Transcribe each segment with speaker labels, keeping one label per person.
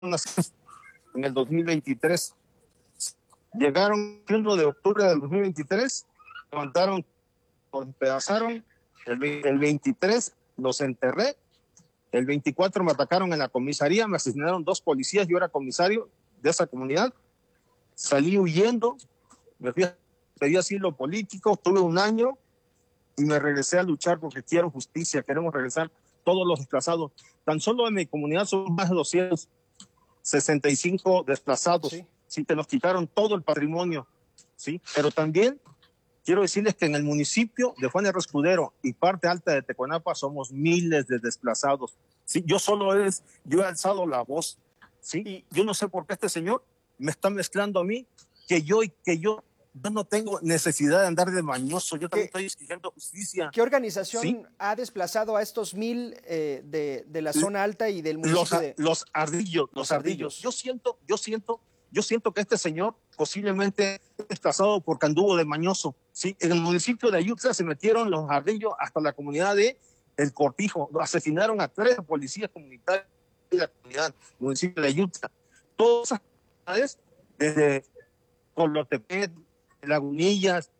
Speaker 1: en el 2023. Llegaron el 1 de octubre del 2023, levantaron, los despedazaron, el 23 los enterré, el 24 me atacaron en la comisaría, me asesinaron 2 policías, yo era comisario de esa comunidad, salí huyendo, me fui a pedir asilo político, tuve 1 año y me regresé a luchar porque quiero justicia, queremos regresar todos los desplazados. Tan solo en mi comunidad son más de 265 desplazados.
Speaker 2: Sí.
Speaker 1: Sí, te nos quitaron todo el patrimonio, ¿sí? Pero también quiero decirles que en el municipio de Juan R. Escudero y parte alta de Teconapa somos miles de desplazados, ¿sí? Yo he alzado la voz, ¿sí? Y yo no sé por qué este señor me está mezclando a mí, que yo no tengo necesidad de andar de mañoso, yo también estoy exigiendo justicia.
Speaker 2: ¿Qué organización
Speaker 1: ¿sí?
Speaker 2: ha desplazado a estos 1000 de la zona alta y del municipio
Speaker 1: los ardillos. Yo siento que este señor posiblemente es desplazado porque anduvo de mañoso. ¿sí? En el municipio de Ayutla se metieron los ardillos hasta la comunidad de El Cortijo. Asesinaron a 3 policías comunitarios de la comunidad, municipio de Ayutla. Todas esas comunidades, desde Colotepet, Lagunillas,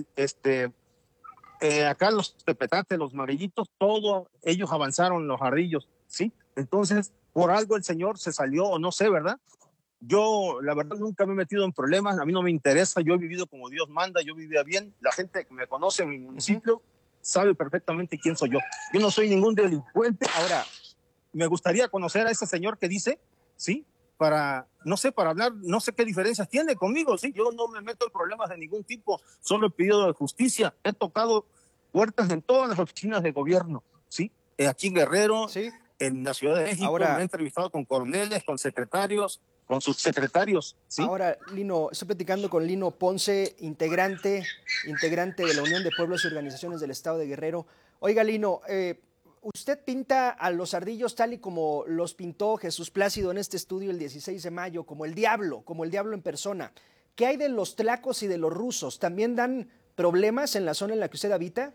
Speaker 1: acá los Tepetate, los Marillitos, todos ellos avanzaron los ardillos, ¿sí? Entonces, por algo el señor se salió, o no sé, ¿verdad? Yo, la verdad, nunca me he metido en problemas, a mí no me interesa, yo he vivido como Dios manda, yo vivía bien, la gente que me conoce en mi municipio sabe perfectamente quién soy yo. Yo no soy ningún delincuente. Ahora, me gustaría conocer a ese señor que dice, ¿sí? Para hablar, no sé qué diferencias tiene conmigo, ¿sí? Yo no me meto en problemas de ningún tipo, solo he pedido justicia, he tocado puertas en todas las oficinas de gobierno, ¿sí? Aquí en Guerrero,
Speaker 2: ¿sí?
Speaker 1: En la Ciudad de México,
Speaker 2: Ahora,
Speaker 1: me he entrevistado con coroneles, con secretarios, con subsecretarios, ¿sí?
Speaker 2: Ahora, Lino, estoy platicando con Lino Ponce, integrante de la Unión de Pueblos y Organizaciones del Estado de Guerrero. Oiga, Lino, usted pinta a los ardillos tal y como los pintó Jesús Plácido en este estudio el 16 de mayo, como el diablo en persona. ¿Qué hay de los tlacos y de los rusos? ¿También dan problemas en la zona en la que usted habita?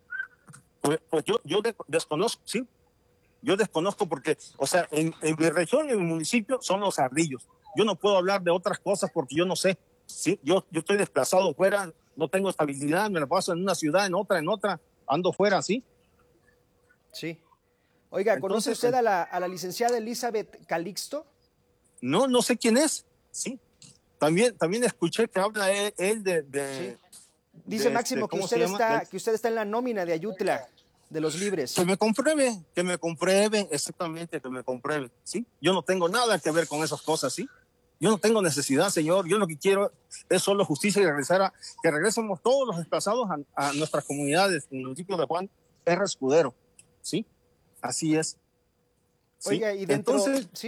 Speaker 1: Pues yo desconozco, ¿sí? Yo desconozco porque, o sea, en mi región, en mi municipio, son los ardillos. Yo no puedo hablar de otras cosas porque yo no sé, ¿sí? Yo estoy desplazado fuera, no tengo estabilidad, me la paso en una ciudad, en otra, ando fuera, ¿sí?
Speaker 2: Sí. Oiga, ¿conoce
Speaker 1: Entonces,
Speaker 2: usted a la licenciada Elizabeth Calixto?
Speaker 1: No sé quién es, ¿sí? También escuché que habla él
Speaker 2: Sí. Dice Máximo que usted está en la nómina de Ayutla, de los libres.
Speaker 1: Que me compruebe, exactamente, que me compruebe, ¿sí? Yo no tengo nada que ver con esas cosas, ¿sí? Yo no tengo necesidad, señor. Yo lo que quiero es solo justicia y que regresemos todos los desplazados a nuestras comunidades, en el municipio de Juan R. Escudero, ¿sí? Así es. ¿sí?
Speaker 2: Oiga, y dentro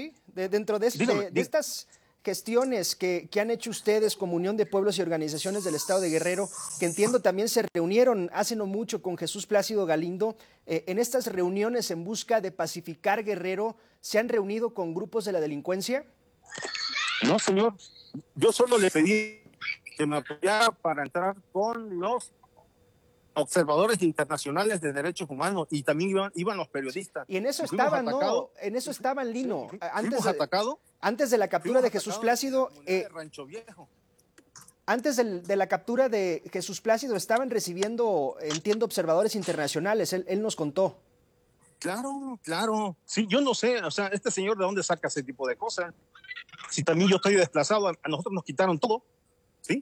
Speaker 2: de estas gestiones que han hecho ustedes como Unión de Pueblos y Organizaciones del Estado de Guerrero, que entiendo también se reunieron hace no mucho con Jesús Plácido Galindo, en estas reuniones en busca de pacificar Guerrero, ¿se han reunido con grupos de la delincuencia?
Speaker 1: No, señor. Yo solo le pedí que me apoyara para entrar con los observadores internacionales de derechos humanos y también iban los periodistas.
Speaker 2: Y en eso estaban, ¿no? En eso estaban, Lino. Antes de la captura de Jesús Plácido,
Speaker 1: Rancho Viejo.
Speaker 2: Antes de la captura de Jesús Plácido estaban recibiendo, entiendo, observadores internacionales. Él nos contó.
Speaker 1: Claro. Sí, yo no sé, o sea, este señor de dónde saca ese tipo de cosas. Si también yo estoy desplazado, a nosotros nos quitaron todo, ¿sí?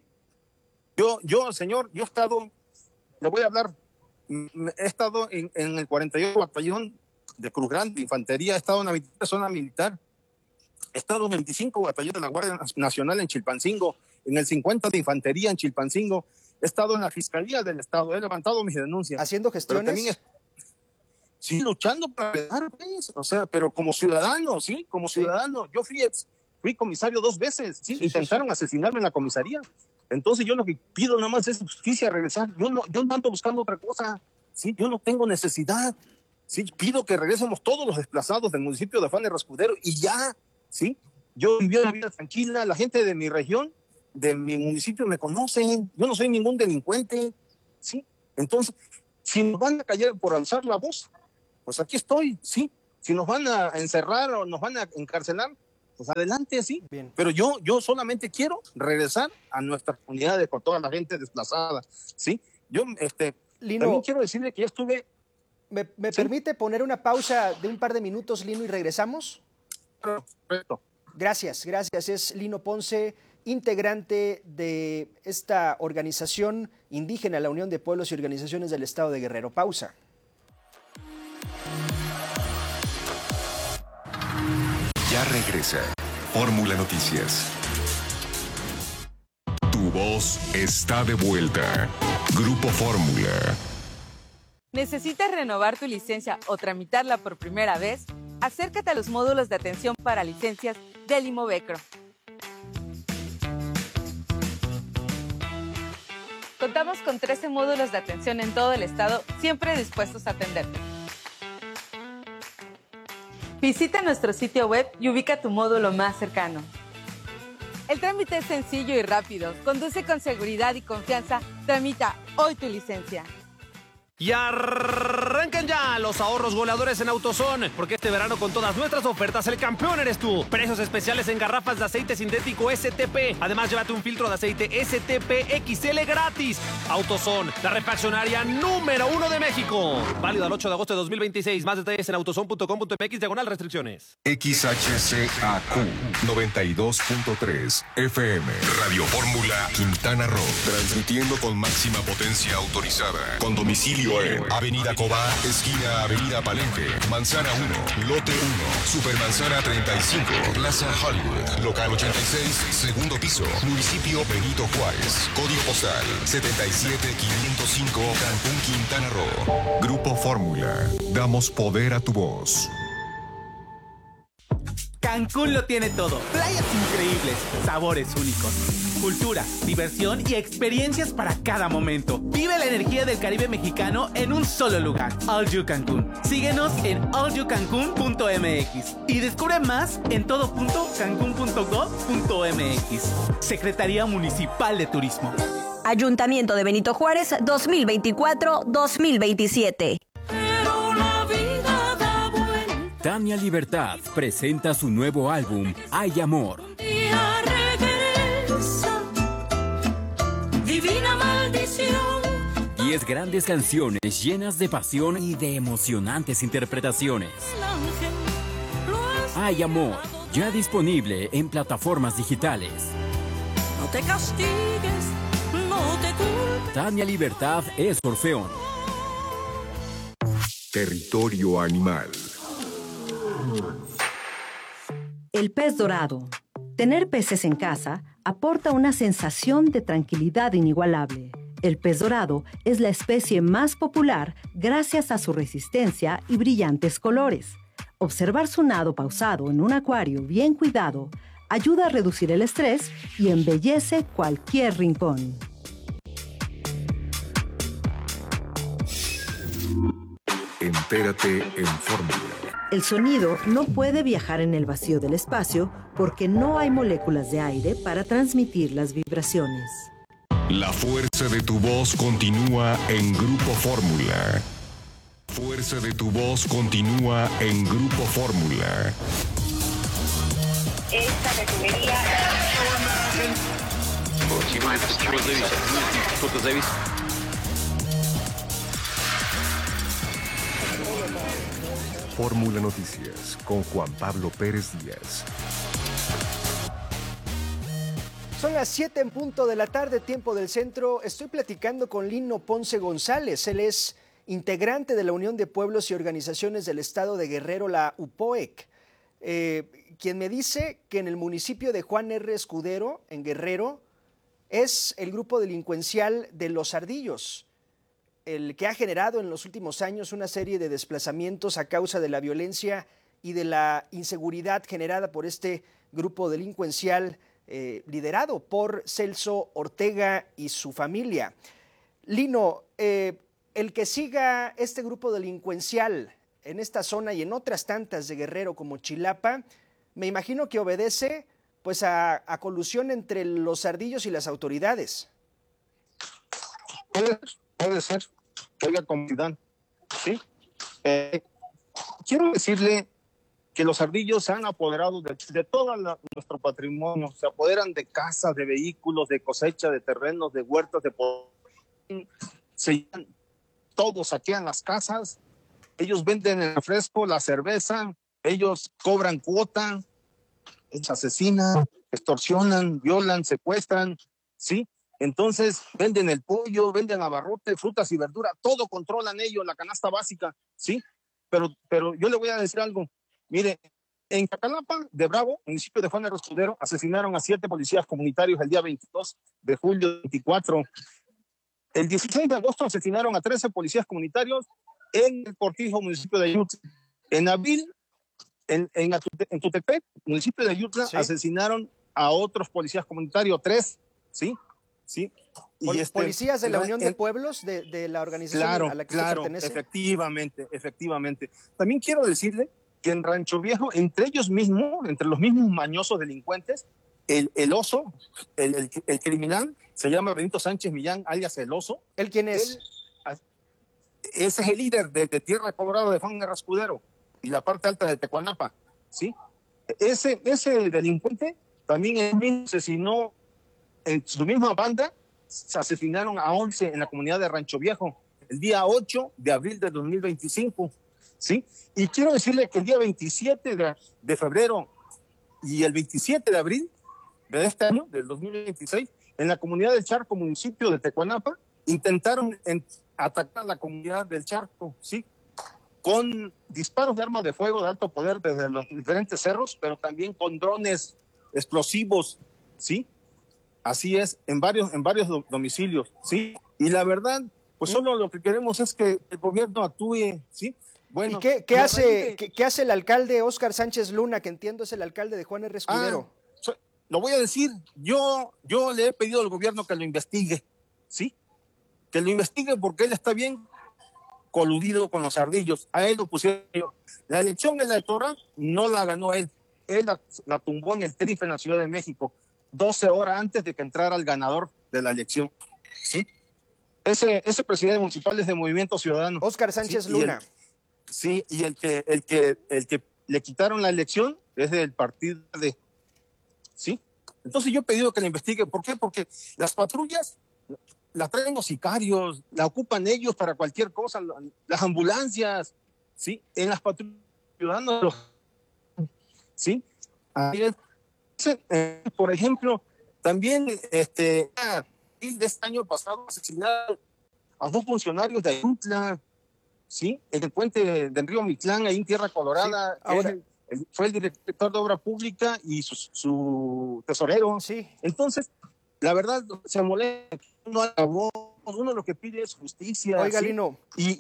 Speaker 1: Señor, yo he estado, le voy a hablar, he estado en el 48 Batallón de Cruz Grande, Infantería, he estado en la zona militar, he estado en el 25 Batallón de la Guardia Nacional en Chilpancingo, en el 50 de Infantería en Chilpancingo, he estado en la Fiscalía del Estado, he levantado mis denuncias.
Speaker 2: ¿Haciendo gestiones?
Speaker 1: Sí, luchando para ganar, pues, o sea, pero como ciudadano, ¿sí? Como ciudadano. Yo fui comisario 2 veces, ¿sí? Intentaron asesinarme en la comisaría. Entonces yo lo que pido nada más es justicia, regresar. Yo no ando buscando otra cosa, ¿sí? Yo no tengo necesidad, ¿sí? Pido que regresemos todos los desplazados del municipio de Juan R. Escudero y ya, ¿sí? Yo viví una vida tranquila, la gente de mi región, de mi municipio me conocen, yo no soy ningún delincuente, ¿sí? Entonces, si nos van a callar por alzar la voz, pues aquí estoy, ¿sí? Si nos van a encerrar o nos van a encarcelar, pues adelante, sí.
Speaker 2: Bien.
Speaker 1: Pero yo solamente quiero regresar a nuestras comunidades con toda la gente desplazada, ¿sí? Yo,
Speaker 2: Lino,
Speaker 1: también quiero decirle que ya estuve...
Speaker 2: ¿me
Speaker 1: ¿Sí?
Speaker 2: permite poner una pausa de un par de minutos, Lino, y regresamos?
Speaker 1: Perfecto.
Speaker 2: Gracias. Es Lino Ponce, integrante de esta organización indígena, la Unión de Pueblos y Organizaciones del Estado de Guerrero. Pausa.
Speaker 3: Ya regresa Fórmula Noticias. Tu voz está de vuelta. Grupo Fórmula.
Speaker 4: ¿Necesitas renovar tu licencia o tramitarla por primera vez? Acércate a los módulos de atención para licencias del Imovecro. Contamos con 13 módulos de atención en todo el estado, siempre dispuestos a atenderte. Visita nuestro sitio web y ubica tu módulo más cercano. El trámite es sencillo y rápido. Conduce con seguridad y confianza. Tramita hoy tu licencia.
Speaker 5: Y arrancan ya los ahorros goleadores en AutoZone, porque este verano con todas nuestras ofertas el campeón eres tú. Precios especiales en garrafas de aceite sintético STP. Además, llévate un filtro de aceite STP XL gratis. AutoZone, la refaccionaria número 1 de México. Válido al 8 de agosto de 2026. Más detalles en autozone.com.mx/restricciones.
Speaker 3: XHCAQ 92.3 FM. Radio Fórmula Quintana Roo. Transmitiendo con máxima potencia autorizada. Con domicilio en Avenida Cobá, esquina Avenida Palenque, Manzana 1, Lote 1, Supermanzana 35, Plaza Hollywood, Local 86, segundo piso, Municipio Benito Juárez, Código postal 77505, Cancún, Quintana Roo. Grupo Fórmula, damos poder a tu voz.
Speaker 6: Cancún lo tiene todo. Playas increíbles, sabores únicos, cultura, diversión y experiencias para cada momento. Vive la energía del Caribe mexicano en un solo lugar. All You Cancún. Síguenos en allyoucancun.mx y descubre más en todo.cancun.gov.mx. Secretaría Municipal de Turismo.
Speaker 7: Ayuntamiento de Benito Juárez 2024-2027.
Speaker 8: Tania Libertad presenta su nuevo álbum, Hay Amor.
Speaker 9: Divina maldición.
Speaker 8: 10 grandes canciones llenas de pasión y de emocionantes interpretaciones. Hay Amor, ya disponible en plataformas digitales.
Speaker 9: No te castigues, no te culpes.
Speaker 8: Tania Libertad es Orfeón.
Speaker 3: Territorio Animal.
Speaker 10: El pez dorado. Tener peces en casa aporta una sensación de tranquilidad inigualable. El pez dorado es la especie más popular gracias a su resistencia y brillantes colores. Observar su nado pausado en un acuario bien cuidado ayuda a reducir el estrés y embellece cualquier rincón.
Speaker 3: Entérate en Fórmula.
Speaker 10: El sonido no puede viajar en el vacío del espacio porque no hay moléculas de aire para transmitir las vibraciones.
Speaker 3: La fuerza de tu voz continúa en Grupo Fórmula. Fuerza de tu voz continúa en Grupo Fórmula.
Speaker 11: Esta refinería...
Speaker 3: Fórmula Noticias con Juan Pablo Pérez Díaz.
Speaker 2: Son las 7 en punto de la tarde, tiempo del centro. Estoy platicando con Lino Ponce González. Él es integrante de la Unión de Pueblos y Organizaciones del Estado de Guerrero, la UPOEC, quien me dice que en el municipio de Juan R. Escudero, en Guerrero, es el grupo delincuencial de Los Ardillos, el que ha generado en los últimos años una serie de desplazamientos a causa de la violencia y de la inseguridad generada por este grupo delincuencial liderado por Celso Ortega y su familia. Lino, el que siga este grupo delincuencial en esta zona y en otras tantas de Guerrero como Chilapa, me imagino que obedece pues a colusión entre los ardillos y las autoridades.
Speaker 1: Puede ser, oiga, comunidad, ¿sí? Quiero decirle que los ardillos se han apoderado de todo nuestro patrimonio, se apoderan de casas, de vehículos, de cosecha, de terrenos, de huertas, todos saquean las casas, ellos venden el refresco, la cerveza, ellos cobran cuota, ellos asesinan, extorsionan, violan, secuestran, ¿sí? Entonces venden el pollo, venden abarrote, frutas y verduras, todo controlan ellos, la canasta básica, ¿sí? Pero yo le voy a decir algo. Mire, en Chacalapa de Bravo, municipio de Juan R. Escudero, asesinaron a 7 policías comunitarios el día 22 de julio 24. El 16 de agosto asesinaron a 13 policías comunitarios en el Cortijo, municipio de Ayutla. En abril, en Tutepec, municipio de Ayutla, ¿sí?, asesinaron a otros policías comunitarios, 3, ¿sí? ¿Sí? Y
Speaker 2: policías de la Unión de Pueblos, de la organización a la que usted pertenece.
Speaker 1: Efectivamente. También quiero decirle que en Rancho Viejo, entre ellos mismos, entre los mismos mañosos delincuentes, el oso, el criminal, se llama Benito Sánchez Millán, alias el oso.
Speaker 2: ¿Él quién es?
Speaker 1: Ese es el líder de Tierra Colorada de Juan R. Escudero y la parte alta de Tecuanapa, ¿sí? Ese delincuente también él mismo asesinó, en su misma banda, se asesinaron a 11 en la comunidad de Rancho Viejo el día 8 de abril de 2025, ¿sí? Y quiero decirle que el día 27 de febrero y el 27 de abril de este año, del 2026, en la comunidad del Charco, municipio de Tecuanapa, intentaron atacar la comunidad del Charco, ¿sí? Con disparos de armas de fuego de alto poder desde los diferentes cerros, pero también con drones explosivos, ¿sí? Así es, en varios domicilios, ¿sí? Y la verdad, pues solo lo que queremos es que el gobierno actúe, ¿sí? Bueno,
Speaker 2: ¿y qué hace el alcalde Óscar Sánchez Luna, que entiendo es el alcalde de Juan R. Escudero?
Speaker 1: Lo voy a decir, yo le he pedido al gobierno que lo investigue, ¿sí? Que lo investigue porque él está bien coludido con los ardillos. A él lo pusieron. La elección electoral no la ganó él la tumbó en el Trife en la Ciudad de México, 12 horas antes de que entrara el ganador de la elección, ¿sí? Ese presidente municipal es de Movimiento Ciudadano.
Speaker 2: Óscar Sánchez Luna.
Speaker 1: Sí, y el que le quitaron la elección es del partido de... ¿Sí? Entonces yo he pedido que la investigue. ¿Por qué? Porque las patrullas las traen los sicarios, la ocupan ellos para cualquier cosa, las ambulancias, ¿sí? En las patrullas ciudadanos, ¿sí? Por ejemplo, también de este año pasado asesinaron a 2 funcionarios de Ayutla, ¿sí? En el puente del río Mitlán, ahí en Tierra Colorada. Sí. Fue el director de obra pública y su tesorero.
Speaker 2: Sí.
Speaker 1: Entonces, la verdad, se molesta. Uno lo que pide es justicia.
Speaker 2: Oiga,
Speaker 1: ¿sí?
Speaker 2: Lino.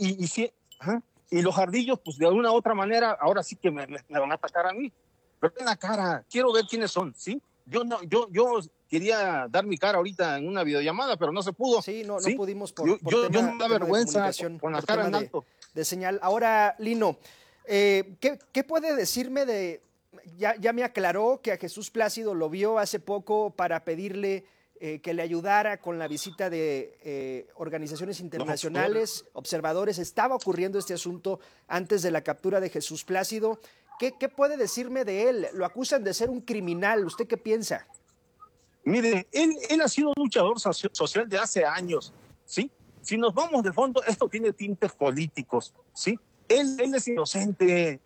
Speaker 1: Y los ardillos, pues de alguna u otra manera, ahora sí que me van a atacar a mí. Pero en la cara, quiero ver quiénes son, ¿sí? Yo quería dar mi cara ahorita en una videollamada, pero no se pudo.
Speaker 2: Sí, no pudimos
Speaker 1: yo me da vergüenza con la cara en alto.
Speaker 2: De señal. Ahora, Lino, ¿qué puede decirme de... Ya me aclaró que a Jesús Plácido lo vio hace poco para pedirle que le ayudara con la visita de organizaciones internacionales, observadores. Estaba ocurriendo este asunto antes de la captura de Jesús Plácido. ¿Qué puede decirme de él? Lo acusan de ser un criminal. ¿Usted qué piensa?
Speaker 1: Mire, él ha sido un luchador social de hace años, ¿sí? Si nos vamos de fondo, esto tiene tintes políticos, ¿sí? Él es inocente,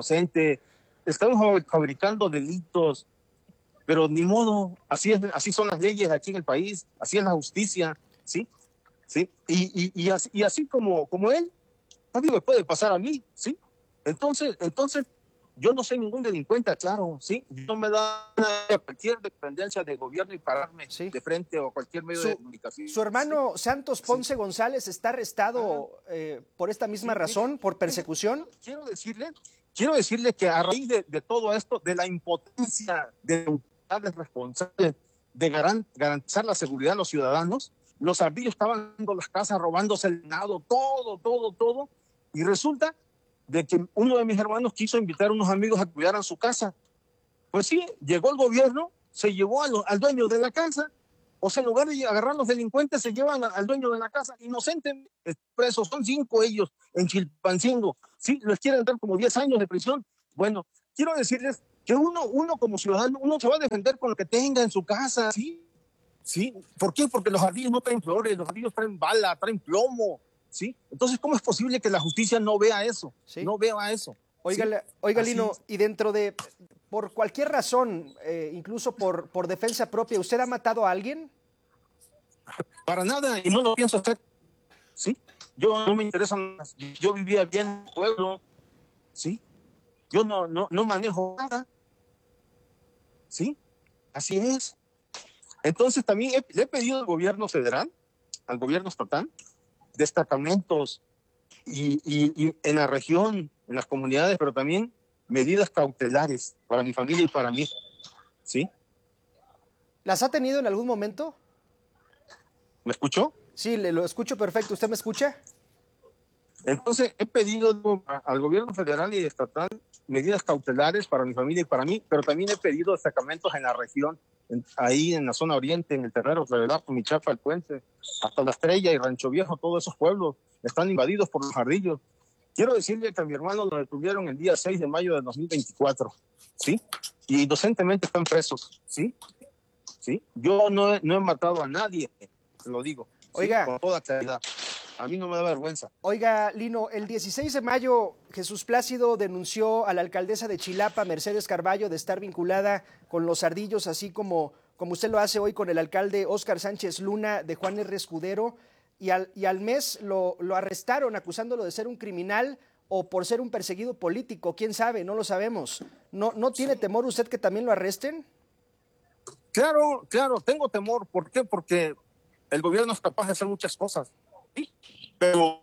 Speaker 1: estamos fabricando delitos, pero ni modo, así son las leyes aquí en el país, así es la justicia, ¿sí? ¿Sí? Y así como él, también me puede pasar a mí, ¿sí? Entonces, yo no soy ningún delincuente, claro, ¿sí? No me da cualquier dependencia de gobierno y pararme de frente o cualquier medio de comunicación.
Speaker 2: ¿Su hermano Santos Ponce González está arrestado por esta misma razón, por persecución?
Speaker 1: Quiero decirle que a raíz de todo esto, de la impotencia de autoridades responsables de garantizar la seguridad de los ciudadanos, los ardillos estaban en las casas, robándose el ganado, todo, y resulta de que uno de mis hermanos quiso invitar a unos amigos a que cuidaran su casa. Pues sí, llegó el gobierno, se llevó al dueño de la casa, o sea, en lugar de agarrar a los delincuentes, se llevan al dueño de la casa, inocente, presos, son 5 ellos en Chilpancingo, sí, les quieren dar como 10 años de prisión. Bueno, quiero decirles que uno como ciudadano, uno se va a defender con lo que tenga en su casa, ¿sí? ¿Sí? ¿Por qué? Porque los ardillos no traen flores, los ardillos traen bala, traen plomo, ¿sí? Entonces, ¿cómo es posible que la justicia no vea eso?
Speaker 2: ¿Sí?
Speaker 1: No vea eso.
Speaker 2: Oiga,
Speaker 1: ¿sí?
Speaker 2: oiga Lino, y dentro de, por cualquier razón, incluso por defensa propia, ¿usted ha matado a alguien?
Speaker 1: Para nada, y no lo pienso hacer, ¿sí? Yo no me interesa, yo vivía bien en el pueblo, ¿sí? Yo no manejo nada, ¿sí? Así es. Entonces también le he pedido al gobierno federal, al gobierno estatal, destacamentos y en la región, en las comunidades, pero también medidas cautelares para mi familia y para mí, ¿sí?
Speaker 2: ¿Las ha tenido en algún momento?
Speaker 1: ¿Me escuchó?
Speaker 2: Sí, lo escucho perfecto. ¿Usted me escucha?
Speaker 1: Entonces he pedido al gobierno federal y estatal medidas cautelares para mi familia y para mí, pero también he pedido destacamentos en la región, ahí en la zona oriente, en el Terrero, Florelato, Michapa, El Puente, hasta La Estrella y Rancho Viejo. Todos esos pueblos están invadidos por los ardillos. Quiero decirle que a mi hermano lo detuvieron el día 6 de mayo de 2024, ¿sí? Y inocentemente están presos, ¿sí? ¿Sí? Yo no he matado a nadie, te lo digo.
Speaker 2: Oiga.
Speaker 1: ¿sí? Con toda claridad. A mí no me da vergüenza.
Speaker 2: Oiga, Lino, el 16 de mayo Jesús Plácido denunció a la alcaldesa de Chilapa, Mercedes Carballo, de estar vinculada con los ardillos, así como usted lo hace hoy con el alcalde Óscar Sánchez Luna de Juan R. Escudero, y al mes lo arrestaron acusándolo de ser un criminal o por ser un perseguido político. ¿Quién sabe? No lo sabemos. ¿No tiene temor usted que también lo arresten?
Speaker 1: Claro, tengo temor. ¿Por qué? Porque el gobierno es capaz de hacer muchas cosas. Sí, pero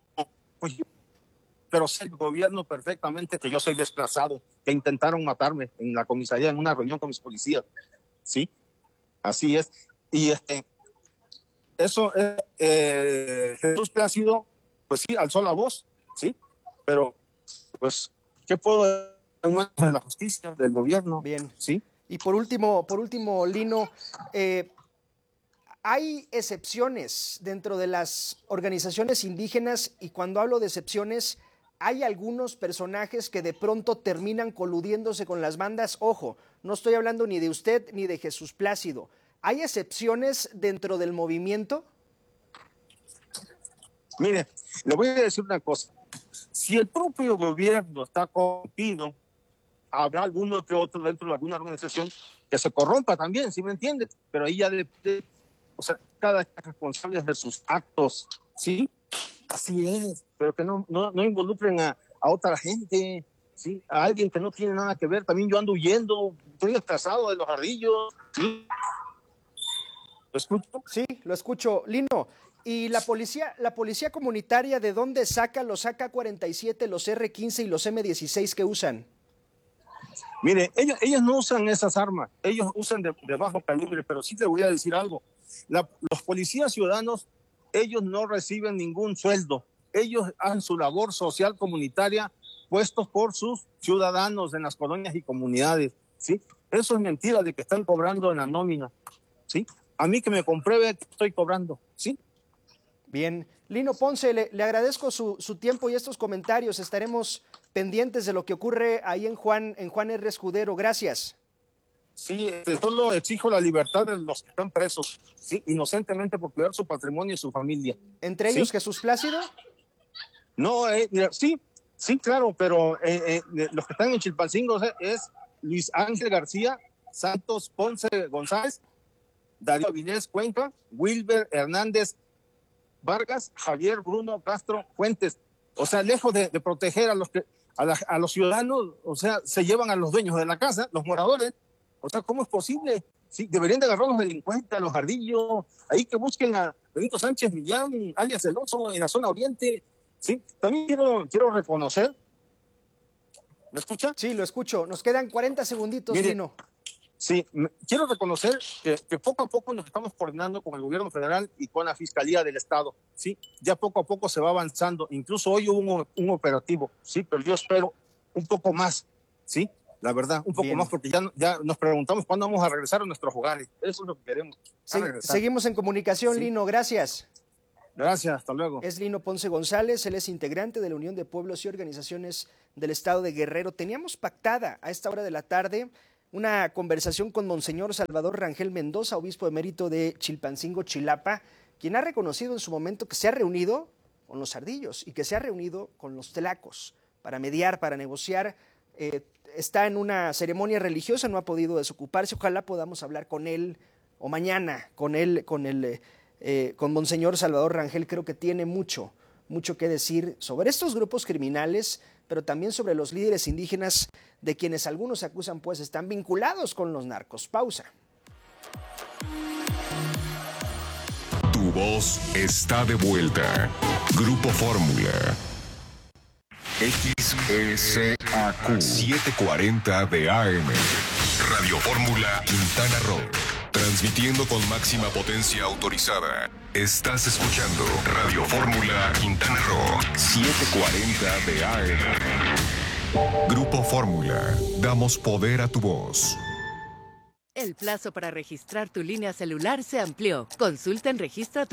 Speaker 1: sé el gobierno perfectamente que yo soy desplazado, que intentaron matarme en la comisaría en una reunión con mis policías, sí, así es, y eso Jesús Plácido, pues sí, alzó la voz, sí, pero pues, ¿qué puedo decir de la justicia, del gobierno?
Speaker 2: Bien,
Speaker 1: sí.
Speaker 2: Y por último, Lino, hay excepciones dentro de las organizaciones indígenas, y cuando hablo de excepciones, hay algunos personajes que de pronto terminan coludiéndose con las bandas. Ojo, no estoy hablando ni de usted ni de Jesús Plácido. ¿Hay excepciones dentro del movimiento?
Speaker 1: Mire, le voy a decir una cosa. Si el propio gobierno está corrompido, habrá alguno que otro dentro de alguna organización que se corrompa también, ¿sí me entiende? Pero ahí ya o sea, cada es responsable de sus actos, ¿sí? Así es, pero que no involucren a otra gente, ¿sí? A alguien que no tiene nada que ver. También yo ando huyendo, estoy desplazado de los ardillos, ¿sí? ¿Lo escucho?
Speaker 2: Sí, lo escucho. Lino, ¿y la policía comunitaria de dónde saca los AK-47, los R-15 y los M-16 que usan?
Speaker 1: Mire, ellos no usan esas armas, ellos usan de bajo calibre, pero sí te voy a decir algo. Los policías ciudadanos, ellos no reciben ningún sueldo. Ellos hacen su labor social comunitaria puestos por sus ciudadanos en las colonias y comunidades, ¿sí? Eso es mentira de que están cobrando en la nómina, ¿sí? A mí que me compruebe que estoy cobrando, ¿sí?
Speaker 2: Bien. Lino Ponce, le agradezco su tiempo y estos comentarios. Estaremos pendientes de lo que ocurre ahí en Juan R. Escudero. Gracias.
Speaker 1: Sí, solo exijo la libertad de los que están presos, sí, inocentemente por cuidar su patrimonio y su familia.
Speaker 2: ¿Entre ellos Jesús Plácido?
Speaker 1: No, mira, sí, claro, pero los que están en Chilpancingo es Luis Ángel García, Santos Ponce González, Darío Avilés Cuenca, Wilber Hernández Vargas, Javier Bruno Castro Fuentes. O sea, lejos de proteger a los ciudadanos, o sea, se llevan a los dueños de la casa, los moradores. O sea, ¿cómo es posible? Sí, deberían de agarrar a los delincuentes, a los ardillos, ahí que busquen a Benito Sánchez Millán, alias El Oso, en la zona oriente. Sí, también quiero reconocer. ¿Me escucha?
Speaker 2: Sí, lo escucho. Nos quedan 40 segunditos,
Speaker 1: Mire,
Speaker 2: Lino.
Speaker 1: Sí, quiero reconocer que poco a poco nos estamos coordinando con el gobierno federal y con la Fiscalía del Estado, ¿sí? Ya poco a poco se va avanzando. Incluso hoy hubo un operativo, ¿sí? Pero yo espero un poco más, ¿sí? La verdad, un poco más, porque ya nos preguntamos cuándo vamos a regresar a nuestros hogares. Eso es lo que queremos.
Speaker 2: Seguimos en comunicación, sí. Lino. Gracias.
Speaker 1: Gracias, hasta luego.
Speaker 2: Es Lino Ponce González, él es integrante de la Unión de Pueblos y Organizaciones del Estado de Guerrero. Teníamos pactada a esta hora de la tarde una conversación con Monseñor Salvador Rangel Mendoza, obispo emérito de Chilpancingo, Chilapa, quien ha reconocido en su momento que se ha reunido con los ardillos y que se ha reunido con los tlacos para mediar, para negociar. Está en una ceremonia religiosa, no ha podido desocuparse. Ojalá podamos hablar con él o mañana con Monseñor Salvador Rangel. Creo que tiene mucho que decir sobre estos grupos criminales, pero también sobre los líderes indígenas de quienes algunos acusan pues están vinculados con los narcos. Pausa.
Speaker 3: Tu voz está de vuelta. Grupo Fórmula. XSAQ 740 de AM. Radio Fórmula Quintana Roo. Transmitiendo con máxima potencia autorizada. Estás escuchando Radio Fórmula Quintana Roo 740 de AM. Grupo Fórmula. Damos poder a tu voz.
Speaker 11: El plazo para registrar tu línea celular se amplió. Consulta en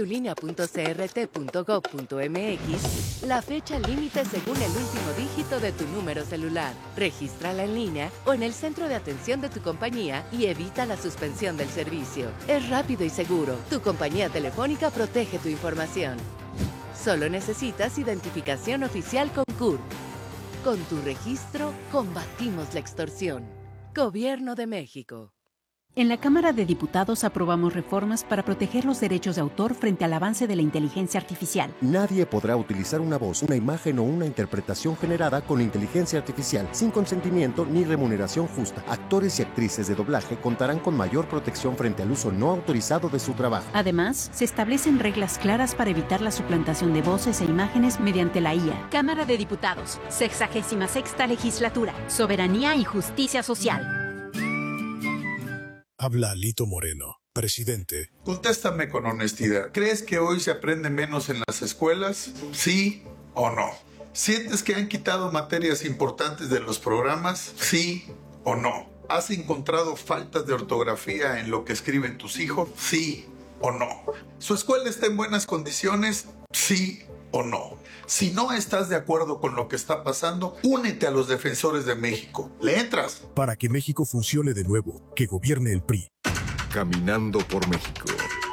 Speaker 11: registratulinea.crt.gov.mx la fecha límite según el último dígito de tu número celular. Regístrala en línea o en el centro de atención de tu compañía y evita la suspensión del servicio. Es rápido y seguro. Tu compañía telefónica protege tu información. Solo necesitas identificación oficial con CURP. Con tu registro, combatimos la extorsión. Gobierno de México.
Speaker 12: En la Cámara de Diputados aprobamos reformas para proteger los derechos de autor frente al avance de la inteligencia artificial.
Speaker 13: Nadie podrá utilizar una voz, una imagen o una interpretación generada con inteligencia artificial sin consentimiento ni remuneración justa. Actores y actrices de doblaje contarán con mayor protección frente al uso no autorizado de su trabajo.
Speaker 12: Además, se establecen reglas claras para evitar la suplantación de voces e imágenes mediante la IA.
Speaker 14: Cámara de Diputados, 66ª Legislatura, Soberanía y Justicia Social.
Speaker 15: Habla Lito Moreno, presidente.
Speaker 16: Contéstame con honestidad. ¿Crees que hoy se aprende menos en las escuelas? ¿Sí o no? ¿Sientes que han quitado materias importantes de los programas? ¿Sí o no? ¿Has encontrado faltas de ortografía en lo que escriben tus hijos? ¿Sí o no? ¿Su escuela está en buenas condiciones? ¿Sí o no? Si no estás de acuerdo con lo que está pasando, únete a los defensores de México. ¿Le entras?
Speaker 15: Para que México funcione de nuevo, que gobierne el PRI.
Speaker 3: Caminando por México.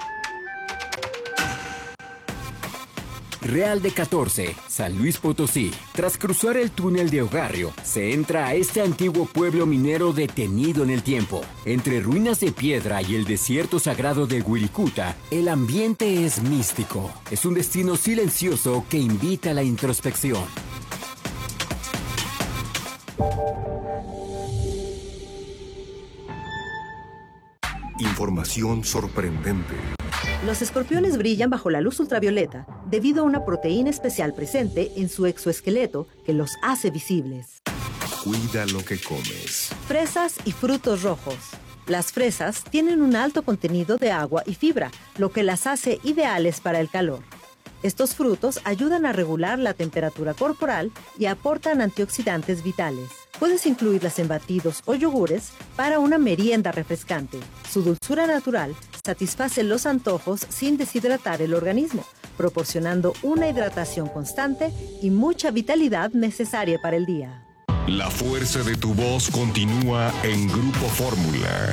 Speaker 8: Real de 14, San Luis Potosí. Tras cruzar el túnel de Ogarrio, se entra a este antiguo pueblo minero detenido en el tiempo. Entre ruinas de piedra y el desierto sagrado de Wirikuta, el ambiente es místico. Es un destino silencioso que invita a la introspección.
Speaker 3: Información sorprendente.
Speaker 10: Los escorpiones brillan bajo la luz ultravioleta debido a una proteína especial presente en su exoesqueleto que los hace visibles.
Speaker 3: Cuida lo que comes.
Speaker 10: Fresas y frutos rojos. Las fresas tienen un alto contenido de agua y fibra, lo que las hace ideales para el calor. Estos frutos ayudan a regular la temperatura corporal y aportan antioxidantes vitales. Puedes incluirlas en batidos o yogures para una merienda refrescante. Su dulzura natural satisface los antojos sin deshidratar el organismo, proporcionando una hidratación constante y mucha vitalidad necesaria para el día.
Speaker 3: La fuerza de tu voz continúa en Grupo Fórmula.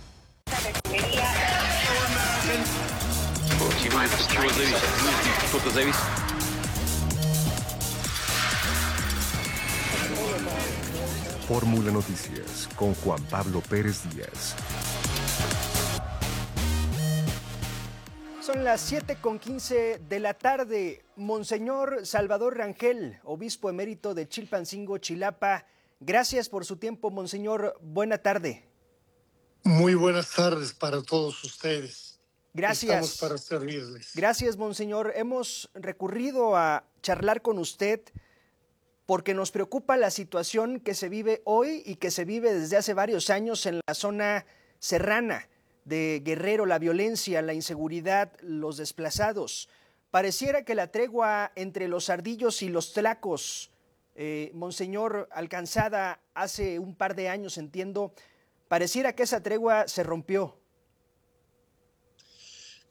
Speaker 3: Fórmula Noticias con Juan Pablo Pérez Díaz.
Speaker 2: Son las 7:15 de la tarde. Monseñor Salvador Rangel, obispo emérito de Chilpancingo, Chilapa. Gracias por su tiempo, Monseñor. Buena tarde.
Speaker 17: Muy buenas tardes para todos ustedes.
Speaker 2: Gracias.
Speaker 17: Estamos para servirles.
Speaker 2: Gracias, Monseñor. Hemos recurrido a charlar con usted porque nos preocupa la situación que se vive hoy y que se vive desde hace varios años en la zona serrana de Guerrero, la violencia, la inseguridad, los desplazados. Pareciera que la tregua entre los ardillos y los tlacos, Monseñor, alcanzada hace un par de años, entiendo, pareciera que esa tregua se rompió.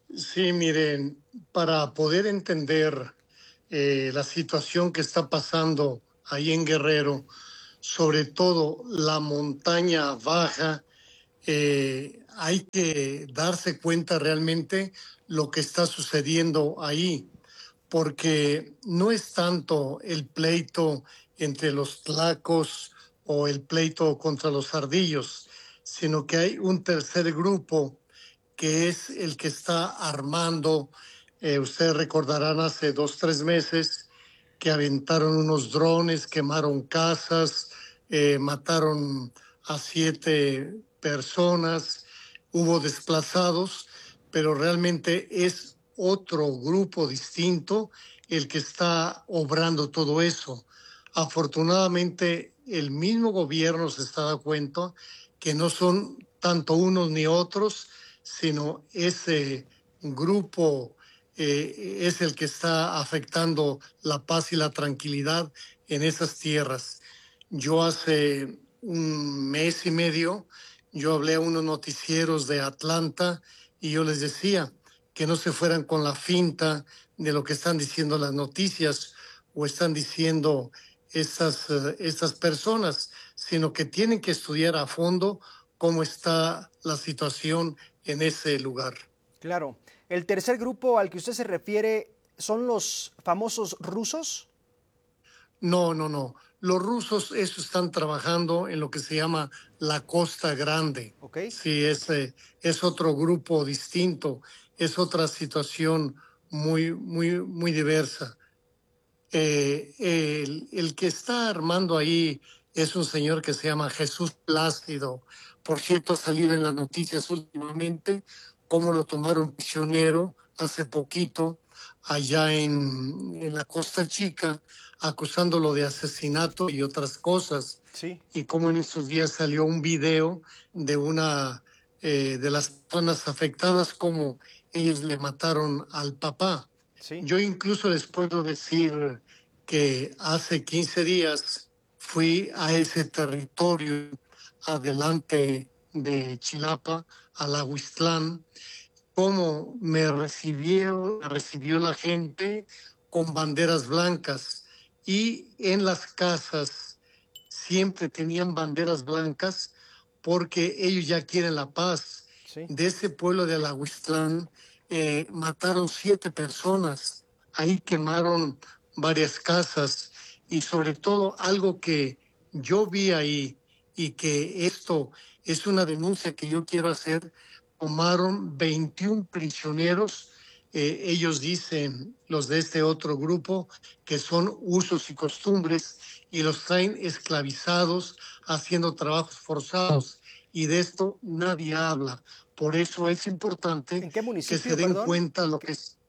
Speaker 17: Sí, miren, para poder entender la situación que está pasando ahí en Guerrero, sobre todo la montaña baja, hay que darse cuenta realmente lo que está sucediendo ahí, porque no es tanto el pleito entre los tlacos o el pleito contra los ardillos, sino que hay un tercer grupo que es el que está armando. Ustedes recordarán hace 2, 3 meses que aventaron unos drones, quemaron casas, mataron a 7 personas, hubo desplazados, pero realmente es otro grupo distinto el que está obrando todo eso. Afortunadamente, el mismo gobierno se está dando cuenta que no son tanto unos ni otros, sino ese grupo es el que está afectando la paz y la tranquilidad en esas tierras. Yo hace 1 mes y medio, yo hablé a unos noticieros de Atlanta y yo les decía que no se fueran con la finta de lo que están diciendo las noticias o están diciendo estas personas, sino que tienen que estudiar a fondo cómo está la situación en ese lugar.
Speaker 2: Claro. ¿El tercer grupo al que usted se refiere son los famosos rusos?
Speaker 17: No. Los rusos están trabajando en lo que se llama la Costa Grande.
Speaker 2: Okay.
Speaker 17: Sí, es otro grupo distinto, es otra situación muy diversa. El que está armando ahí es un señor que se llama Jesús Plácido. Por cierto, ha salido en las noticias últimamente cómo lo tomaron prisionero hace poquito allá en la Costa Chica, acusándolo de asesinato y otras cosas.
Speaker 2: Sí.
Speaker 17: Y cómo en estos días salió un video de una de las personas afectadas, cómo ellos le mataron al papá.
Speaker 2: Sí.
Speaker 17: Yo incluso les puedo decir que hace 15 días fui a ese territorio adelante de Chilapa, a la Huixtlán, cómo me recibió la gente con banderas blancas, y en las casas siempre tenían banderas blancas porque ellos ya quieren la paz.
Speaker 2: Sí.
Speaker 17: De ese pueblo de la Huixtlán mataron 7 personas, ahí quemaron varias casas, y sobre todo algo que yo vi ahí, y que esto es una denuncia que yo quiero hacer: tomaron 21 prisioneros. Ellos dicen, los de este otro grupo, que son usos y costumbres, y los traen esclavizados, haciendo trabajos forzados, y de esto nadie habla. Por eso es importante que se den cuenta lo que es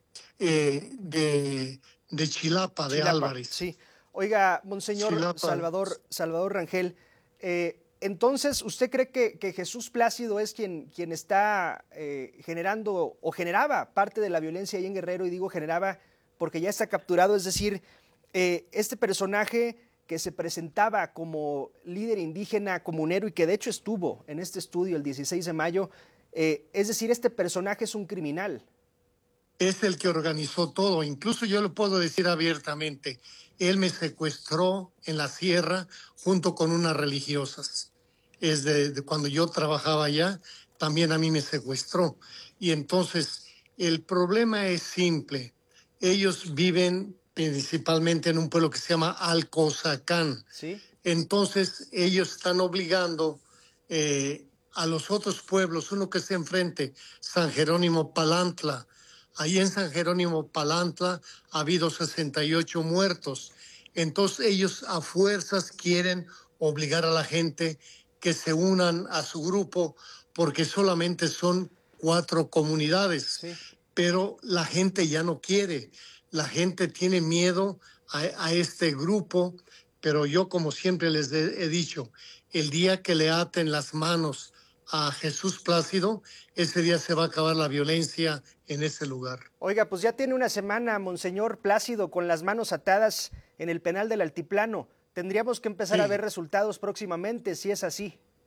Speaker 17: de Chilapa, de Álvarez.
Speaker 2: Sí. Oiga, Monseñor
Speaker 17: Chilapa.
Speaker 2: Salvador Rangel, entonces, ¿usted cree que Jesús Plácido es quien está generando o generaba parte de la violencia ahí en Guerrero? Y digo generaba porque ya está capturado, es decir, este personaje que se presentaba como líder indígena, comunero, y que de hecho estuvo en este estudio el 16 de mayo, es decir, este personaje es un criminal.
Speaker 17: Es el que organizó todo. Incluso yo lo puedo decir abiertamente: él me secuestró en la sierra junto con unas religiosas. Es de cuando yo trabajaba allá, también a mí me secuestró. Y entonces el problema es simple. Ellos viven principalmente en un pueblo que se llama Alcozacán.
Speaker 2: ¿Sí?
Speaker 17: Entonces ellos están obligando a los otros pueblos, uno que está enfrente, San Jerónimo Palantla. Ahí en San Jerónimo Palantla ha habido 68 muertos. Entonces ellos a fuerzas quieren obligar a la gente que se unan a su grupo, porque solamente son 4 comunidades.
Speaker 2: Sí.
Speaker 17: Pero la gente ya no quiere. La gente tiene miedo a este grupo, pero yo, como siempre les he dicho, el día que le aten las manos a Jesús Plácido, ese día se va a acabar la violencia en ese lugar.
Speaker 2: Oiga, pues ya tiene una semana, Monseñor Plácido, con las manos atadas en el penal del Altiplano. Tendríamos que empezar a ver resultados próximamente, si es así.